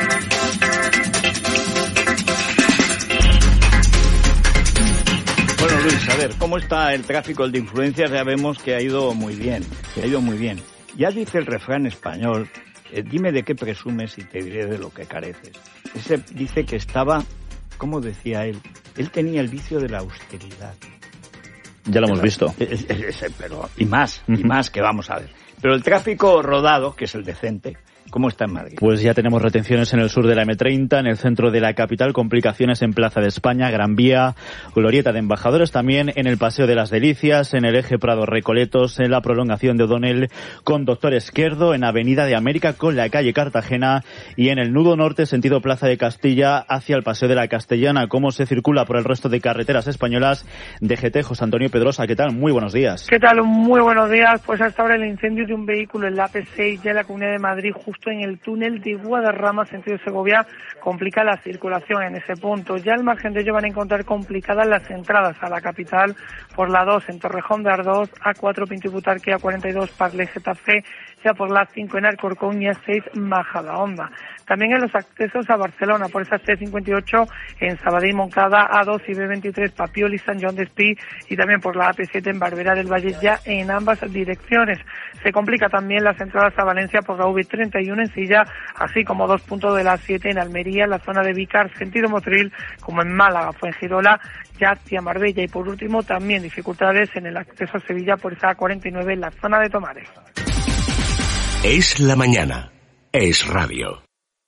Bueno, Luis, a ver, ¿cómo está el tráfico el de influencias? Ya vemos que ha ido muy bien, que ha ido muy bien. Ya dice el refrán español, eh, dime de qué presumes y te diré de lo que careces. Ese dice que estaba, ¿cómo decía él? Él tenía el vicio de la austeridad. Ya lo hemos visto. Es, es, es, pero, y más, y más que vamos a ver. Pero el tráfico rodado, que es el decente, ¿cómo está en Madrid? Pues ya tenemos retenciones en el sur de la eme treinta, en el centro de la capital, complicaciones en Plaza de España, Gran Vía, Glorieta de Embajadores, también en el Paseo de las Delicias, en el eje Prado-Recoletos, en la prolongación de O'Donnell con Doctor Esquerdo, en Avenida de América con la calle Cartagena y en el nudo norte, sentido Plaza de Castilla, hacia el Paseo de la Castellana. ¿Cómo se circula por el resto de carreteras españolas? D G T, José Antonio Pedrosa, ¿qué tal? Muy buenos días. ¿Qué tal? Muy buenos días. Pues hasta ahora el incendio de un vehículo en la A P seis ya en la Comunidad de Madrid, justo justo en el túnel de Guadarrama, sentido Segovia, complica la circulación en ese punto. Ya al margen de ello van a encontrar complicadas las entradas a la capital por la dos en Torrejón de Ardoz, A cuatro Pintibutarque, A cuarenta y dos Parle Getafe, ya por la cinco en Alcorcón y A seis Majadahonda. También en los accesos a Barcelona por esa C cincuenta y ocho en Sabadell Moncada, A dos y B veintitrés Papiol y San Joan d'Espí, y también por la A P siete en Barberá del Valle, ya en ambas direcciones. Se complica también las entradas a Valencia por la V treinta y uno en Silla, así como dos puntos de la A siete en Almería, en la zona de Vícar, sentido Motril, como en Málaga, Fuengirola, ya hacia Marbella, y por último también dificultades en el acceso a Sevilla por esa A cuarenta y nueve en la zona de Tomares. Es la mañana. Es radio.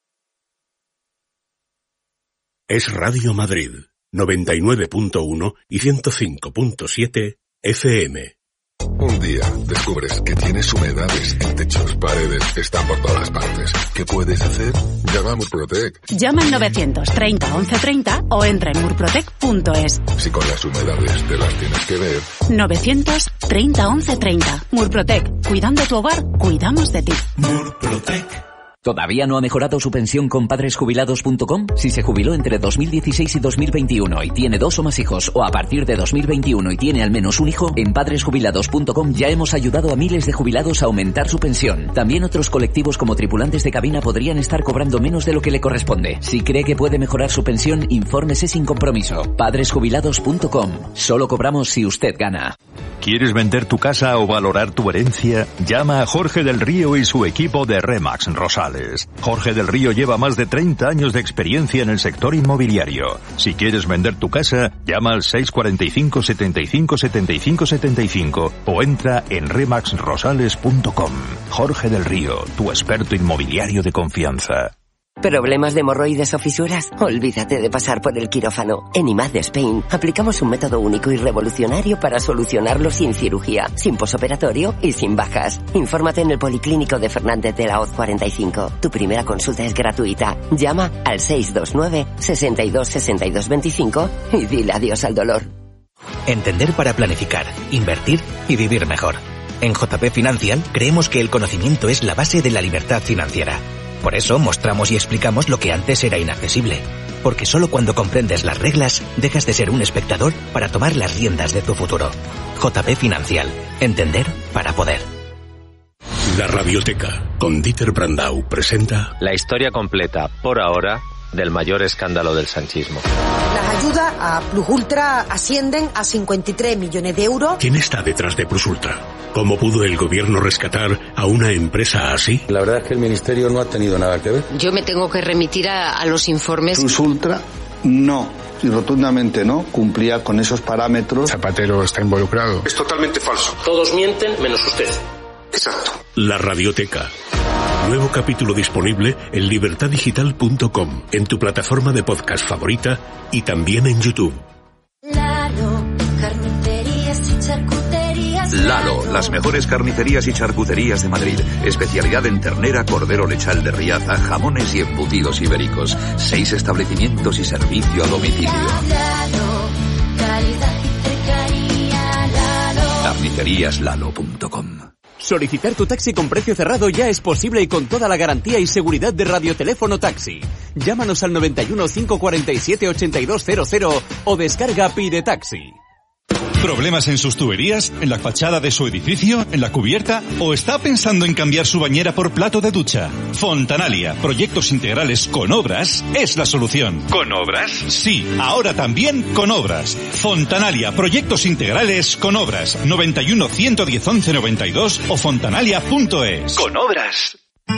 Es Radio Madrid, noventa y nueve punto uno y ciento cinco punto siete F M. Un día descubres que tienes humedades en techos, paredes, están por todas partes. ¿Qué puedes hacer? Llama a Murprotec. Llama al novecientos treinta once treinta o entra en murprotec punto es. Si con las humedades te las tienes que ver. novecientos treinta once treinta. Murprotec. Cuidando tu hogar, cuidamos de ti. Murprotec. ¿Todavía no ha mejorado su pensión con padres jubilados punto com? Si se jubiló entre dos mil dieciséis y dos mil veintiuno y tiene dos o más hijos, o a partir de dos mil veintiuno y tiene al menos un hijo, en padres jubilados punto com ya hemos ayudado a miles de jubilados a aumentar su pensión. También otros colectivos como tripulantes de cabina podrían estar cobrando menos de lo que le corresponde. Si cree que puede mejorar su pensión, infórmese sin compromiso. padres jubilados punto com. Solo cobramos si usted gana. ¿Quieres vender tu casa o valorar tu herencia? Llama a Jorge del Río y su equipo de Remax Rosales. Jorge del Río lleva más de treinta años de experiencia en el sector inmobiliario. Si quieres vender tu casa, llama al seis cuatro cinco, setenta y cinco, setenta y cinco, setenta y cinco o entra en remax rosales punto com. Jorge del Río, tu experto inmobiliario de confianza. ¿Problemas de hemorroides o fisuras? Olvídate de pasar por el quirófano. En I M A D de Spain aplicamos un método único y revolucionario para solucionarlo sin cirugía, sin posoperatorio y sin bajas. Infórmate en el Policlínico de Fernández de la Hoz cuarenta y cinco. Tu primera consulta es gratuita. Llama al seis dos nueve, sesenta y dos, sesenta y dos veinticinco y dile adiós al dolor. Entender para planificar, invertir y vivir mejor. En J P Financial creemos que el conocimiento es la base de la libertad financiera. Por eso mostramos y explicamos lo que antes era inaccesible. Porque solo cuando comprendes las reglas, dejas de ser un espectador para tomar las riendas de tu futuro. J P Financial. Entender para poder. La Radioteca, con Dieter Brandau, presenta... La historia completa, por ahora, del mayor escándalo del sanchismo. Las ayudas a Plus Ultra ascienden a cincuenta y tres millones de euros. ¿Quién está detrás de Plus Ultra? ¿Cómo pudo el gobierno rescatar a una empresa así? La verdad es que el ministerio no ha tenido nada que ver. Yo me tengo que remitir a, a los informes. Plus Ultra no, y rotundamente no, cumplía con esos parámetros. Zapatero está involucrado. Es totalmente falso. Todos mienten menos usted. Exacto. La Radioteca. Nuevo capítulo disponible en libertad digital punto com, en tu plataforma de podcast favorita y también en YouTube. Lalo, carnicerías y charcuterías. Lalo, las mejores carnicerías y charcuterías de Madrid. Especialidad en ternera, cordero lechal de Riaza, jamones y embutidos ibéricos. Seis establecimientos y servicio a domicilio. Lalo, calidad y cercanía. Lalo. carnicerías lalo punto com. Solicitar tu taxi con precio cerrado ya es posible y con toda la garantía y seguridad de Radioteléfono Taxi. Llámanos al noventa y uno, cinco cuarenta y siete, ochenta y dos cero cero o descarga Pide Taxi. ¿Problemas en sus tuberías? ¿En la fachada de su edificio? ¿En la cubierta? ¿O está pensando en cambiar su bañera por plato de ducha? Fontanalia, proyectos integrales con obras, es la solución. ¿Con obras? Sí, ahora también con obras. Fontanalia, proyectos integrales con obras. noventa y uno, ciento diez, once noventa y dos o fontanalia punto es. Con obras.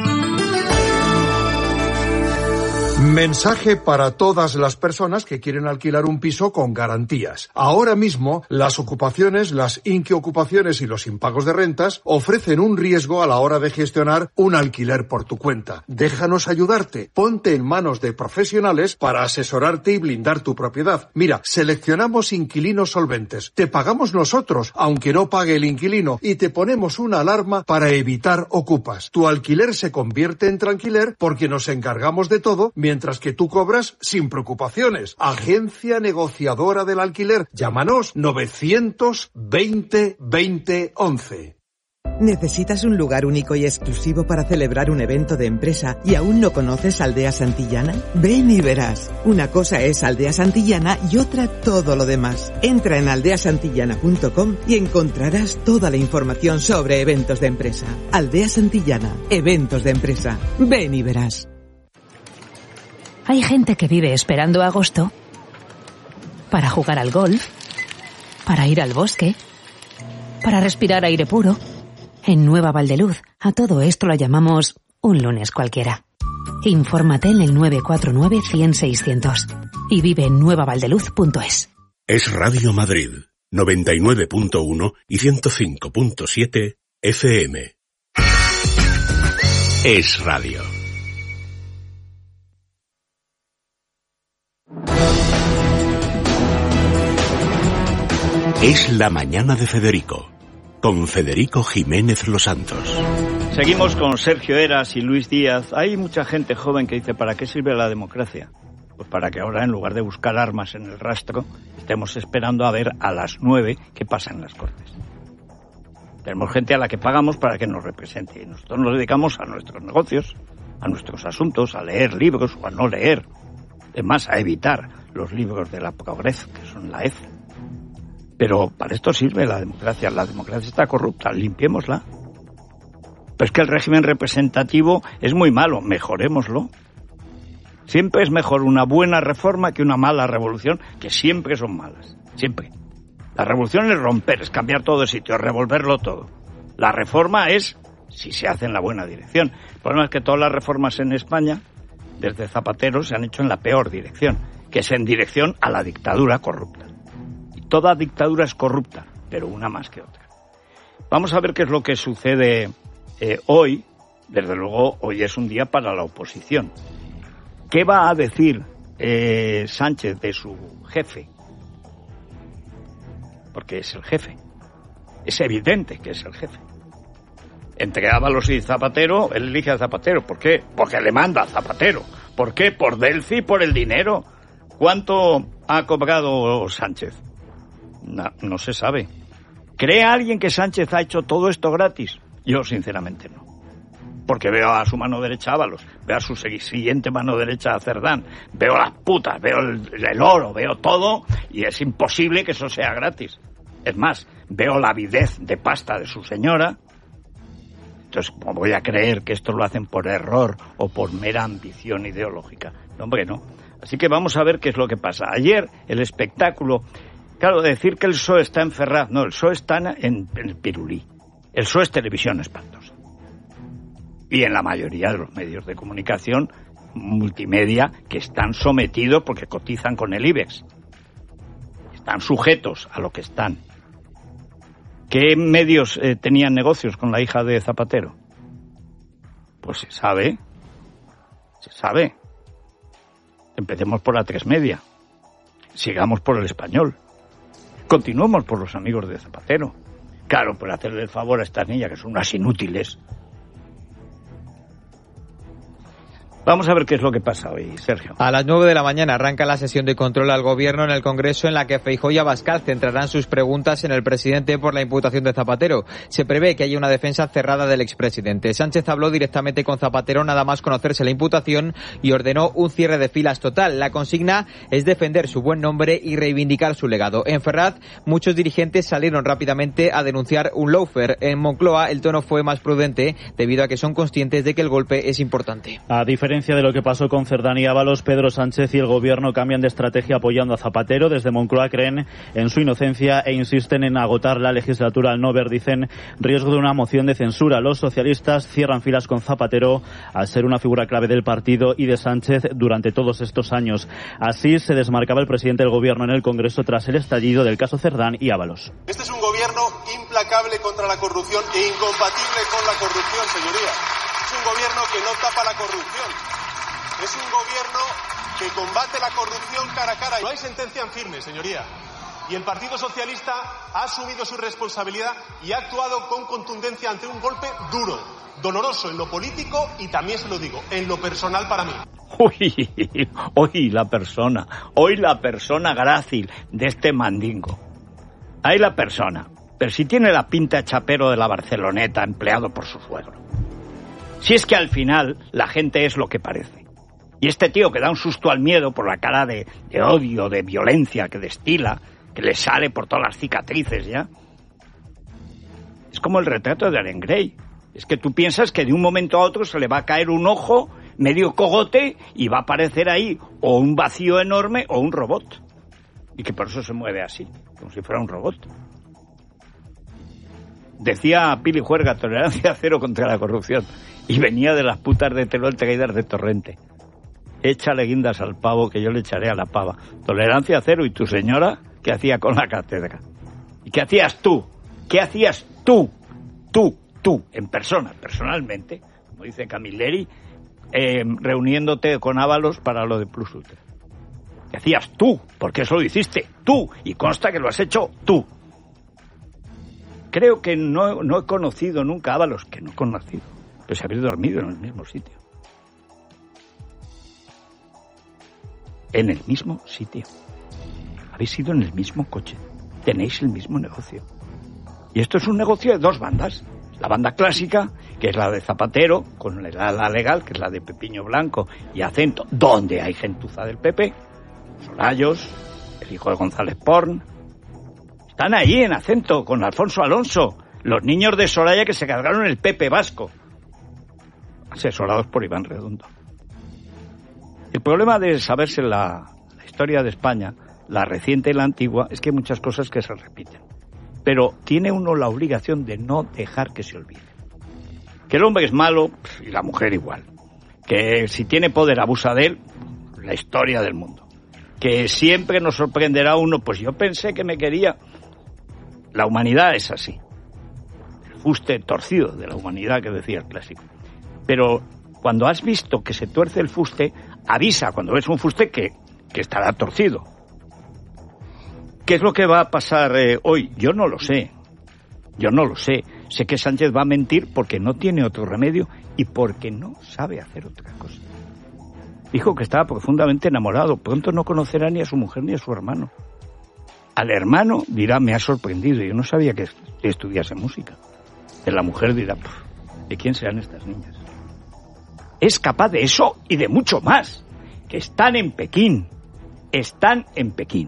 Mensaje para todas las personas que quieren alquilar un piso con garantías. Ahora mismo, las ocupaciones, las inquiocupaciones y los impagos de rentas ofrecen un riesgo a la hora de gestionar un alquiler por tu cuenta. Déjanos ayudarte. Ponte en manos de profesionales para asesorarte y blindar tu propiedad. Mira, seleccionamos inquilinos solventes. Te pagamos nosotros, aunque no pague el inquilino, y te ponemos una alarma para evitar ocupas. Tu alquiler se convierte en tranquiler porque nos encargamos de todo, mientras que tú cobras sin preocupaciones. Agencia negociadora del alquiler. Llámanos novecientos veinte, veinte, once. ¿Necesitas un lugar único y exclusivo para celebrar un evento de empresa y aún no conoces Aldea Santillana? Ven y verás. Una cosa es Aldea Santillana y otra todo lo demás. Entra en aldea santillana punto com y encontrarás toda la información sobre eventos de empresa. Aldea Santillana, eventos de empresa. Ven y verás. Hay gente que vive esperando agosto para jugar al golf, para ir al bosque, para respirar aire puro. En Nueva Valdeluz, a todo esto lo llamamos un lunes cualquiera. Infórmate en el nueve cuatro nueve, cien, seiscientos y vive en nueva valdeluz punto es. Es Radio Madrid, noventa y nueve punto uno y ciento cinco punto siete F M. Es Radio. Es la mañana de Federico, con Federico Jiménez Los Santos. Seguimos con Sergio Eras y Luis Díaz. Hay mucha gente joven que dice, ¿para qué sirve la democracia? Pues para que ahora, en lugar de buscar armas en el rastro, estemos esperando a ver a las nueve qué pasa en las Cortes. Tenemos gente a la que pagamos para que nos represente y nosotros nos dedicamos a nuestros negocios, a nuestros asuntos, a leer libros o a no leer. Es más, a evitar los libros de la progres, que son la F. Pero para esto sirve la democracia. La democracia está corrupta, limpiémosla. Pero es que el régimen representativo es muy malo, mejorémoslo. Siempre es mejor una buena reforma que una mala revolución, que siempre son malas, siempre. La revolución es romper, es cambiar todo de sitio, es revolverlo todo. La reforma es, si se hace en la buena dirección. El problema es que todas las reformas en España, desde Zapatero, se han hecho en la peor dirección, que es en dirección a la dictadura corrupta. Toda dictadura es corrupta, pero una más que otra. Vamos a ver qué es lo que sucede eh, hoy. Desde luego, hoy es un día para la oposición. ¿Qué va a decir eh, Sánchez de su jefe? Porque es el jefe. Es evidente que es el jefe. Entre Ábalos y Zapatero, él elige a Zapatero. ¿Por qué? Porque le manda a Zapatero. ¿Por qué? Por Delfi, por el dinero. ¿Cuánto ha cobrado Sánchez? No, no se sabe. ¿Cree alguien que Sánchez ha hecho todo esto gratis? Yo, sinceramente, no. Porque veo a su mano derecha a Ábalos, veo a su siguiente mano derecha a Cerdán, veo las putas, veo el, el oro, veo todo, y es imposible que eso sea gratis. Es más, veo la avidez de pasta de su señora. Entonces, ¿cómo voy a creer que esto lo hacen por error o por mera ambición ideológica? No, hombre, no. Así que vamos a ver qué es lo que pasa. Ayer, el espectáculo... Claro, decir que el P S O E está en Ferraz, no, el P S O E está en, en el Pirulí. El P S O E es televisión espantosa. Y en la mayoría de los medios de comunicación multimedia que están sometidos porque cotizan con el IBEX. Están sujetos a lo que están. ¿Qué medios eh, tenían negocios con la hija de Zapatero? Pues se sabe. Se sabe. Empecemos por la Tres Media. Sigamos por el Español. Continuemos por los amigos de Zapatero. Claro, por hacerle el favor a estas niñas que son unas inútiles. Vamos a ver qué es lo que pasa hoy, Sergio. A las nueve de la mañana arranca la sesión de control al Gobierno en el Congreso, en la que Feijóo y Abascal centrarán sus preguntas en el presidente por la imputación de Zapatero. Se prevé que haya una defensa cerrada del expresidente. Sánchez habló directamente con Zapatero nada más conocerse la imputación y ordenó un cierre de filas total. La consigna es defender su buen nombre y reivindicar su legado. En Ferraz, muchos dirigentes salieron rápidamente a denunciar un lawfare. En Moncloa, el tono fue más prudente debido a que son conscientes de que el golpe es importante. A diferencia de lo que pasó con Cerdán y Ábalos, Pedro Sánchez y el Gobierno cambian de estrategia apoyando a Zapatero. Desde Moncloa creen en su inocencia e insisten en agotar la legislatura al no ver, dicen, riesgo de una moción de censura. Los socialistas cierran filas con Zapatero al ser una figura clave del partido y de Sánchez durante todos estos años. Así se desmarcaba el presidente del Gobierno en el Congreso tras el estallido del caso Cerdán y Ábalos. Este es un gobierno implacable contra la corrupción e incompatible con la corrupción, señoría. Es un gobierno que no tapa la corrupción. Es un gobierno que combate la corrupción cara a cara. No hay sentencia en firme, señoría. Y el Partido Socialista ha asumido su responsabilidad y ha actuado con contundencia ante un golpe duro, doloroso en lo político y también se lo digo, en lo personal para mí. Uy, hoy la persona, hoy la persona grácil de este mandingo. Ahí la persona. Pero si tiene la pinta de chapero de la Barceloneta, empleado por su suegro. Si es que al final la gente es lo que parece. Y este tío que da un susto al miedo por la cara de, de odio, de violencia que destila, que le sale por todas las cicatrices ya, es como el retrato de Dorian Gray. Es que tú piensas que de un momento a otro se le va a caer un ojo, medio cogote, y va a aparecer ahí o un vacío enorme o un robot. Y que por eso se mueve así, como si fuera un robot. Decía Pili Juerga, tolerancia cero contra la corrupción. Y venía de las putas de Teruel traídas de Torrente. Échale guindas al pavo que yo le echaré a la pava. Tolerancia cero. ¿Y tu señora qué hacía con la cátedra? ¿Y qué hacías tú? ¿Qué hacías tú? Tú, tú, en persona, personalmente, como dice Camilleri, eh, reuniéndote con Ábalos para lo de Plus Ultra. ¿Qué hacías tú? Porque eso lo hiciste tú. Y consta que lo has hecho tú. Creo que no, no he conocido nunca a Ábalos, que no he conocido, pero se habéis dormido en el mismo sitio. En el mismo sitio. Habéis ido en el mismo coche. Tenéis el mismo negocio. Y esto es un negocio de dos bandas. La banda clásica, que es la de Zapatero, con la, la legal, que es la de Pepiño Blanco y Acento, donde hay gentuza del P P, Sorayos, el hijo de González Porn. Están ahí en Acento con Alfonso Alonso, los niños de Soraya que se cargaron el P P vasco, asesorados por Iván Redondo. El problema de saberse la, la historia de España, la reciente y la antigua, es que hay muchas cosas que se repiten. Pero tiene uno la obligación de no dejar que se olvide. Que el hombre es malo y la mujer igual. Que si tiene poder abusa de él, la historia del mundo. Que siempre nos sorprenderá uno, pues yo pensé que me quería. La humanidad es así. El fuste torcido de la humanidad que decía el clásico. Pero cuando has visto que se tuerce el fuste, avisa cuando ves un fuste que, que estará torcido. ¿Qué es lo que va a pasar eh, hoy? Yo no lo sé. Yo no lo sé. Sé que Sánchez va a mentir porque no tiene otro remedio y porque no sabe hacer otra cosa. Dijo que estaba profundamente enamorado. Pronto no conocerá ni a su mujer ni a su hermano. Al hermano dirá, me ha sorprendido. Yo no sabía que estudiase música. De la mujer dirá, ¿de quién serán estas niñas? Es capaz de eso y de mucho más. Que están en Pekín. Están en Pekín.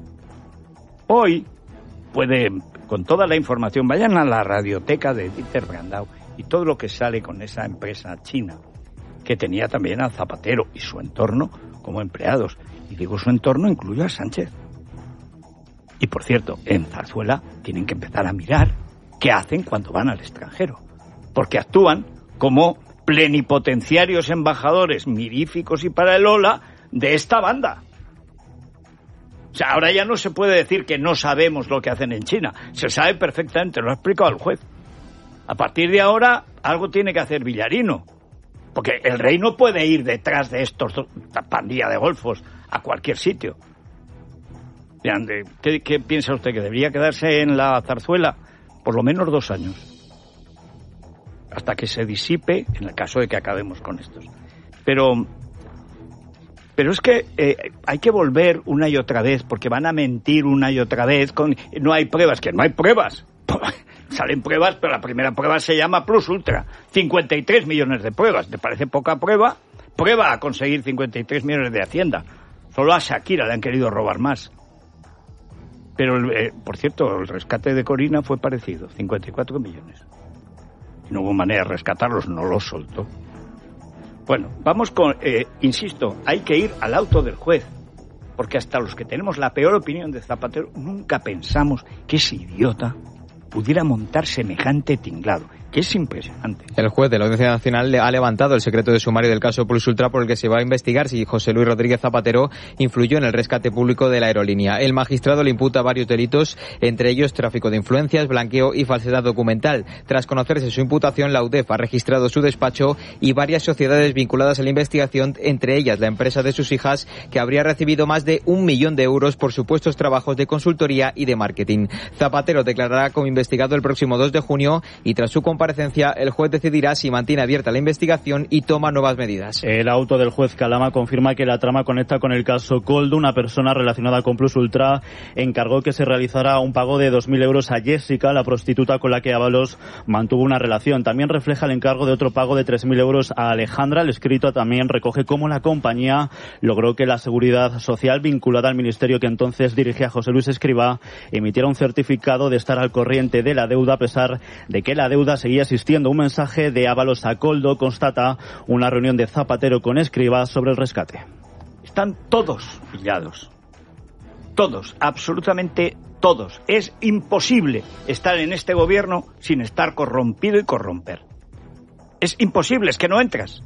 Hoy puede, con toda la información, vayan a la radioteca de Dieter Brandau y todo lo que sale con esa empresa china, que tenía también a Zapatero y su entorno como empleados. Y digo su entorno incluye a Sánchez. Y por cierto, en Zarzuela tienen que empezar a mirar qué hacen cuando van al extranjero. Porque actúan como plenipotenciarios embajadores miríficos y para el Ola de esta banda. O sea, ahora ya no se puede decir que no sabemos lo que hacen en China. Se sabe perfectamente, lo ha explicado el juez. A partir de ahora, algo tiene que hacer Villarino. Porque el rey no puede ir detrás de estos esta pandilla de golfos a cualquier sitio. ¿Qué, ¿Qué piensa usted? ¿Que debería quedarse en la Zarzuela? Por lo menos dos años. Hasta que se disipe, en el caso de que acabemos con estos. Pero... Pero es que eh, hay que volver una y otra vez, porque van a mentir una y otra vez. Con no hay pruebas, que no hay pruebas. Salen pruebas, pero la primera prueba se llama Plus Ultra. cincuenta y tres millones de pruebas. ¿Te parece poca prueba? Prueba a conseguir cincuenta y tres millones de Hacienda. Solo a Shakira le han querido robar más. Pero, eh, por cierto, el rescate de Corina fue parecido, cincuenta y cuatro millones. No hubo manera de rescatarlos, no los soltó. Bueno, vamos con, eh, insisto, hay que ir al auto del juez, porque hasta los que tenemos la peor opinión de Zapatero nunca pensamos que ese idiota pudiera montar semejante tinglado, que es impresionante. El juez de la Audiencia Nacional ha levantado el secreto de sumario del caso Plus Ultra por el que se va a investigar si José Luis Rodríguez Zapatero influyó en el rescate público de la aerolínea. El magistrado le imputa varios delitos, entre ellos tráfico de influencias, blanqueo y falsedad documental. Tras conocerse su imputación, la U D E F ha registrado su despacho y varias sociedades vinculadas a la investigación, entre ellas la empresa de sus hijas, que habría recibido más de un millón de euros por supuestos trabajos de consultoría y de marketing. Zapatero declarará como investigado el próximo dos de junio y tras su comparecencia, el juez decidirá si mantiene abierta la investigación y toma nuevas medidas. El auto del juez Calama confirma que la trama conecta con el caso Koldo. Una persona relacionada con Plus Ultra encargó que se realizara un pago de dos mil euros a Jessica, la prostituta con la que Ábalos mantuvo una relación. También refleja el encargo de otro pago de tres mil euros a Alejandra. El escrito también recoge cómo la compañía logró que la Seguridad Social, vinculada al ministerio que entonces dirigía José Luis Escrivá, emitiera un certificado de estar al corriente de la deuda a pesar de que la deuda seguía existiendo. Un mensaje de Ábalos a Koldo constata una reunión de Zapatero con Escrivá sobre el rescate. Están todos pillados. Todos, absolutamente todos. Es imposible estar en este gobierno sin estar corrompido y corromper. Es imposible, es que no entras.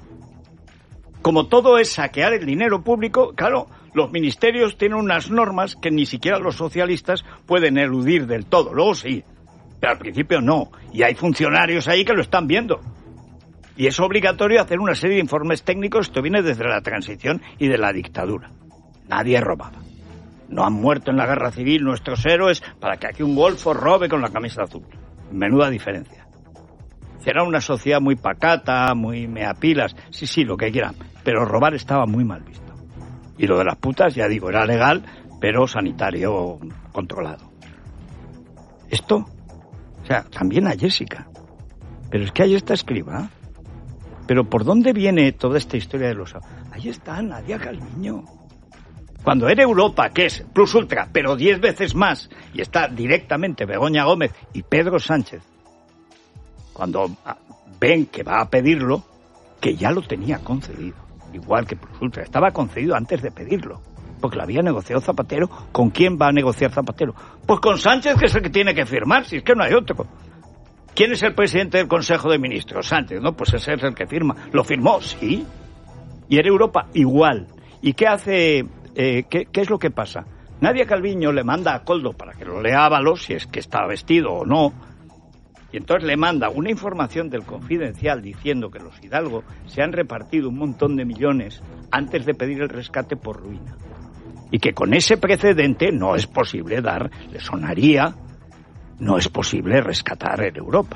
Como todo es saquear el dinero público, claro, los ministerios tienen unas normas que ni siquiera los socialistas pueden eludir del todo. Luego sí, pero al principio no. Y hay funcionarios ahí que lo están viendo. Y es obligatorio hacer una serie de informes técnicos. Esto viene desde la transición y de la dictadura. Nadie robaba. No han muerto en la guerra civil nuestros héroes para que aquí un golfo robe con la camisa azul. Menuda diferencia. Era una sociedad muy pacata, muy meapilas, sí, sí, lo que quieran, pero robar estaba muy mal visto. Y lo de las putas, ya digo, era legal, pero sanitario controlado. Esto, o sea, también a Jessica. Pero es que ahí está Escrivá. Pero ¿por dónde viene toda esta historia de los... Ahí está Nadia Calviño. Cuando era Europa, que es Plus Ultra, pero diez veces más, y está directamente Begoña Gómez y Pedro Sánchez, cuando ven que va a pedirlo, que ya lo tenía concedido, igual que Plus Ultra, estaba concedido antes de pedirlo, porque lo había negociado Zapatero. ¿Con quién va a negociar Zapatero? Pues con Sánchez, que es el que tiene que firmar, si es que no hay otro. ¿Quién es el presidente del Consejo de Ministros? Sánchez, ¿no? Pues ese es el que firma. ¿Lo firmó? Sí. Y era Europa igual. ¿Y qué hace? Eh, ¿qué, ¿Qué es lo que pasa? Nadia Calviño le manda a Koldo para que lo lea Ábalos, si es que está vestido o no. Y entonces le manda una información del Confidencial diciendo que los Hidalgo se han repartido un montón de millones antes de pedir el rescate por ruina. Y que con ese precedente no es posible dar, le sonaría, no es posible rescatar en Europa.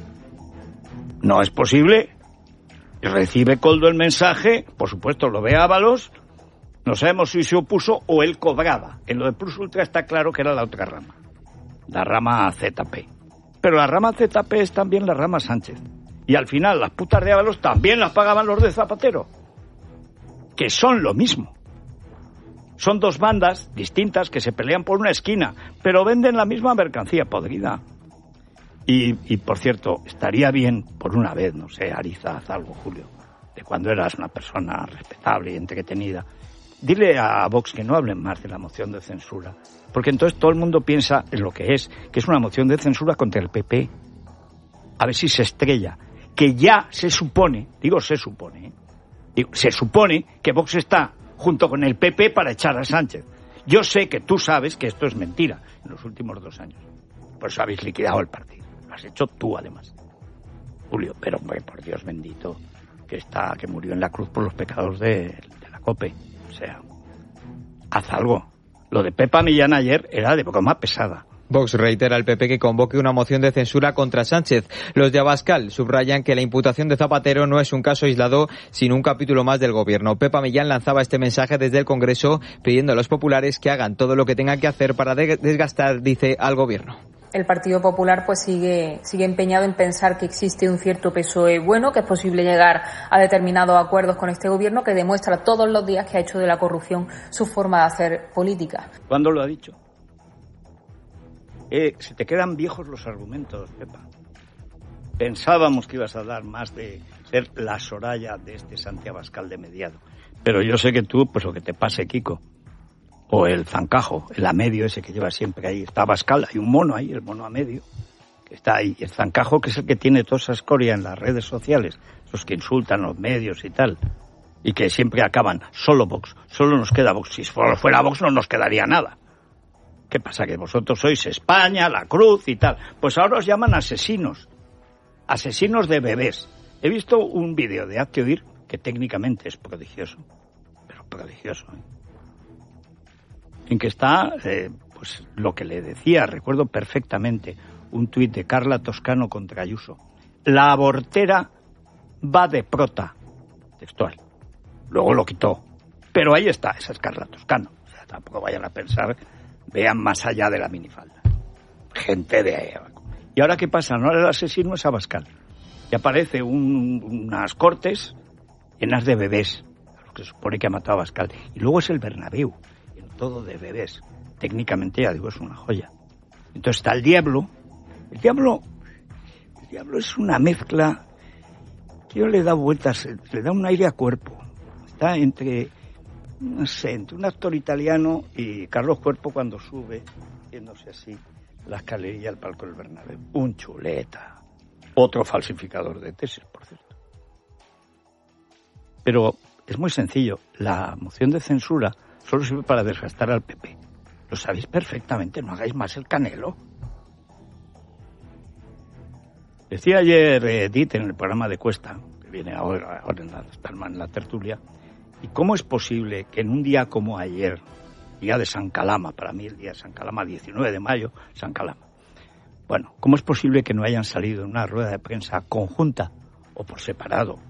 No es posible. Recibe Koldo el mensaje, por supuesto lo ve Ábalos, no sabemos si se opuso o él cobraba. En lo de Plus Ultra está claro que era la otra rama, la rama Z P. Pero la rama Z P es también la rama Sánchez. Y al final las putas de Ábalos también las pagaban los de Zapatero. Que son lo mismo. Son dos bandas distintas que se pelean por una esquina, pero venden la misma mercancía podrida. Y, y por cierto, estaría bien, por una vez, no sé, Ariza, haz algo, Julio, de cuando eras una persona respetable y entretenida, dile a Vox que no hablen más de la moción de censura, porque entonces todo el mundo piensa en lo que es, que es una moción de censura contra el P P. A ver si se estrella. Que ya se supone, digo se supone, ¿eh? digo, se supone que Vox está junto con el P P para echar a Sánchez. Yo sé que tú sabes que esto es mentira en los últimos dos años. Por eso habéis liquidado el partido. Lo has hecho tú, además, Julio. Pero, hombre, por Dios bendito, que está, que murió en la cruz por los pecados de, de la COPE. O sea, haz algo. Lo de Pepa Millán ayer era de broma pesada. Vox reitera al P P que convoque una moción de censura contra Sánchez. Los de Abascal subrayan que la imputación de Zapatero no es un caso aislado, sino un capítulo más del gobierno. Pepa Millán lanzaba este mensaje desde el Congreso pidiendo a los populares que hagan todo lo que tengan que hacer para desgastar, dice, al gobierno. El Partido Popular pues sigue sigue empeñado en pensar que existe un cierto P S O E bueno, que es posible llegar a determinados acuerdos con este gobierno, que demuestra todos los días que ha hecho de la corrupción su forma de hacer política. ¿Cuándo lo ha dicho? Eh, se te quedan viejos los argumentos, Pepa. Pensábamos que ibas a dar más de ser la Soraya de este Santi Abascal de mediado. Pero yo sé que tú, pues lo que te pase, Kiko, o el zancajo, el a medio ese que lleva siempre ahí, está Abascal, hay un mono ahí, el mono a medio, que está ahí. El zancajo, que es el que tiene toda esa escoria en las redes sociales, esos que insultan los medios y tal, y que siempre acaban, solo Vox, solo nos queda Vox. Si fuera Vox no nos quedaría nada. ¿Qué pasa? Que vosotros sois España, la Cruz y tal. Pues ahora os llaman asesinos. Asesinos de bebés. He visto un vídeo de Hazte Oír que técnicamente es prodigioso. Pero prodigioso, ¿eh? En que está, eh, pues lo que le decía, recuerdo perfectamente, un tuit de Carla Toscano contra Ayuso. La abortera va de prota, textual. Luego lo quitó. Pero ahí está, esa es Carla Toscano. O sea, tampoco vayan a pensar, vean más allá de la minifalda. Gente de ahí. ¿Y ahora qué pasa? No, el asesino es Abascal. Y aparece un, unas cortes llenas de bebés, a los que se supone que ha matado a Abascal. Y luego es el Bernabéu, en todo de bebés. Técnicamente, ya digo, es una joya. Entonces está el diablo. El diablo, el diablo es una mezcla que yo le da vueltas, le da un aire a cuerpo. Está entre, no sé, entre un actor italiano y Carlos Cuerpo cuando sube, yéndose así, la escalerilla al palco del Bernabéu. Un chuleta. Otro falsificador de tesis, por cierto. Pero es muy sencillo. La moción de censura solo sirve para desgastar al P P. Lo sabéis perfectamente, no hagáis más el Canelo. Decía ayer Edith en el programa de Cuesta, que viene ahora, ahora en, la, en la tertulia, y cómo es posible que en un día como ayer, día de San Calama, para mí el día de San Calama, diecinueve de mayo, San Calama, bueno, cómo es posible que no hayan salido en una rueda de prensa conjunta o por separado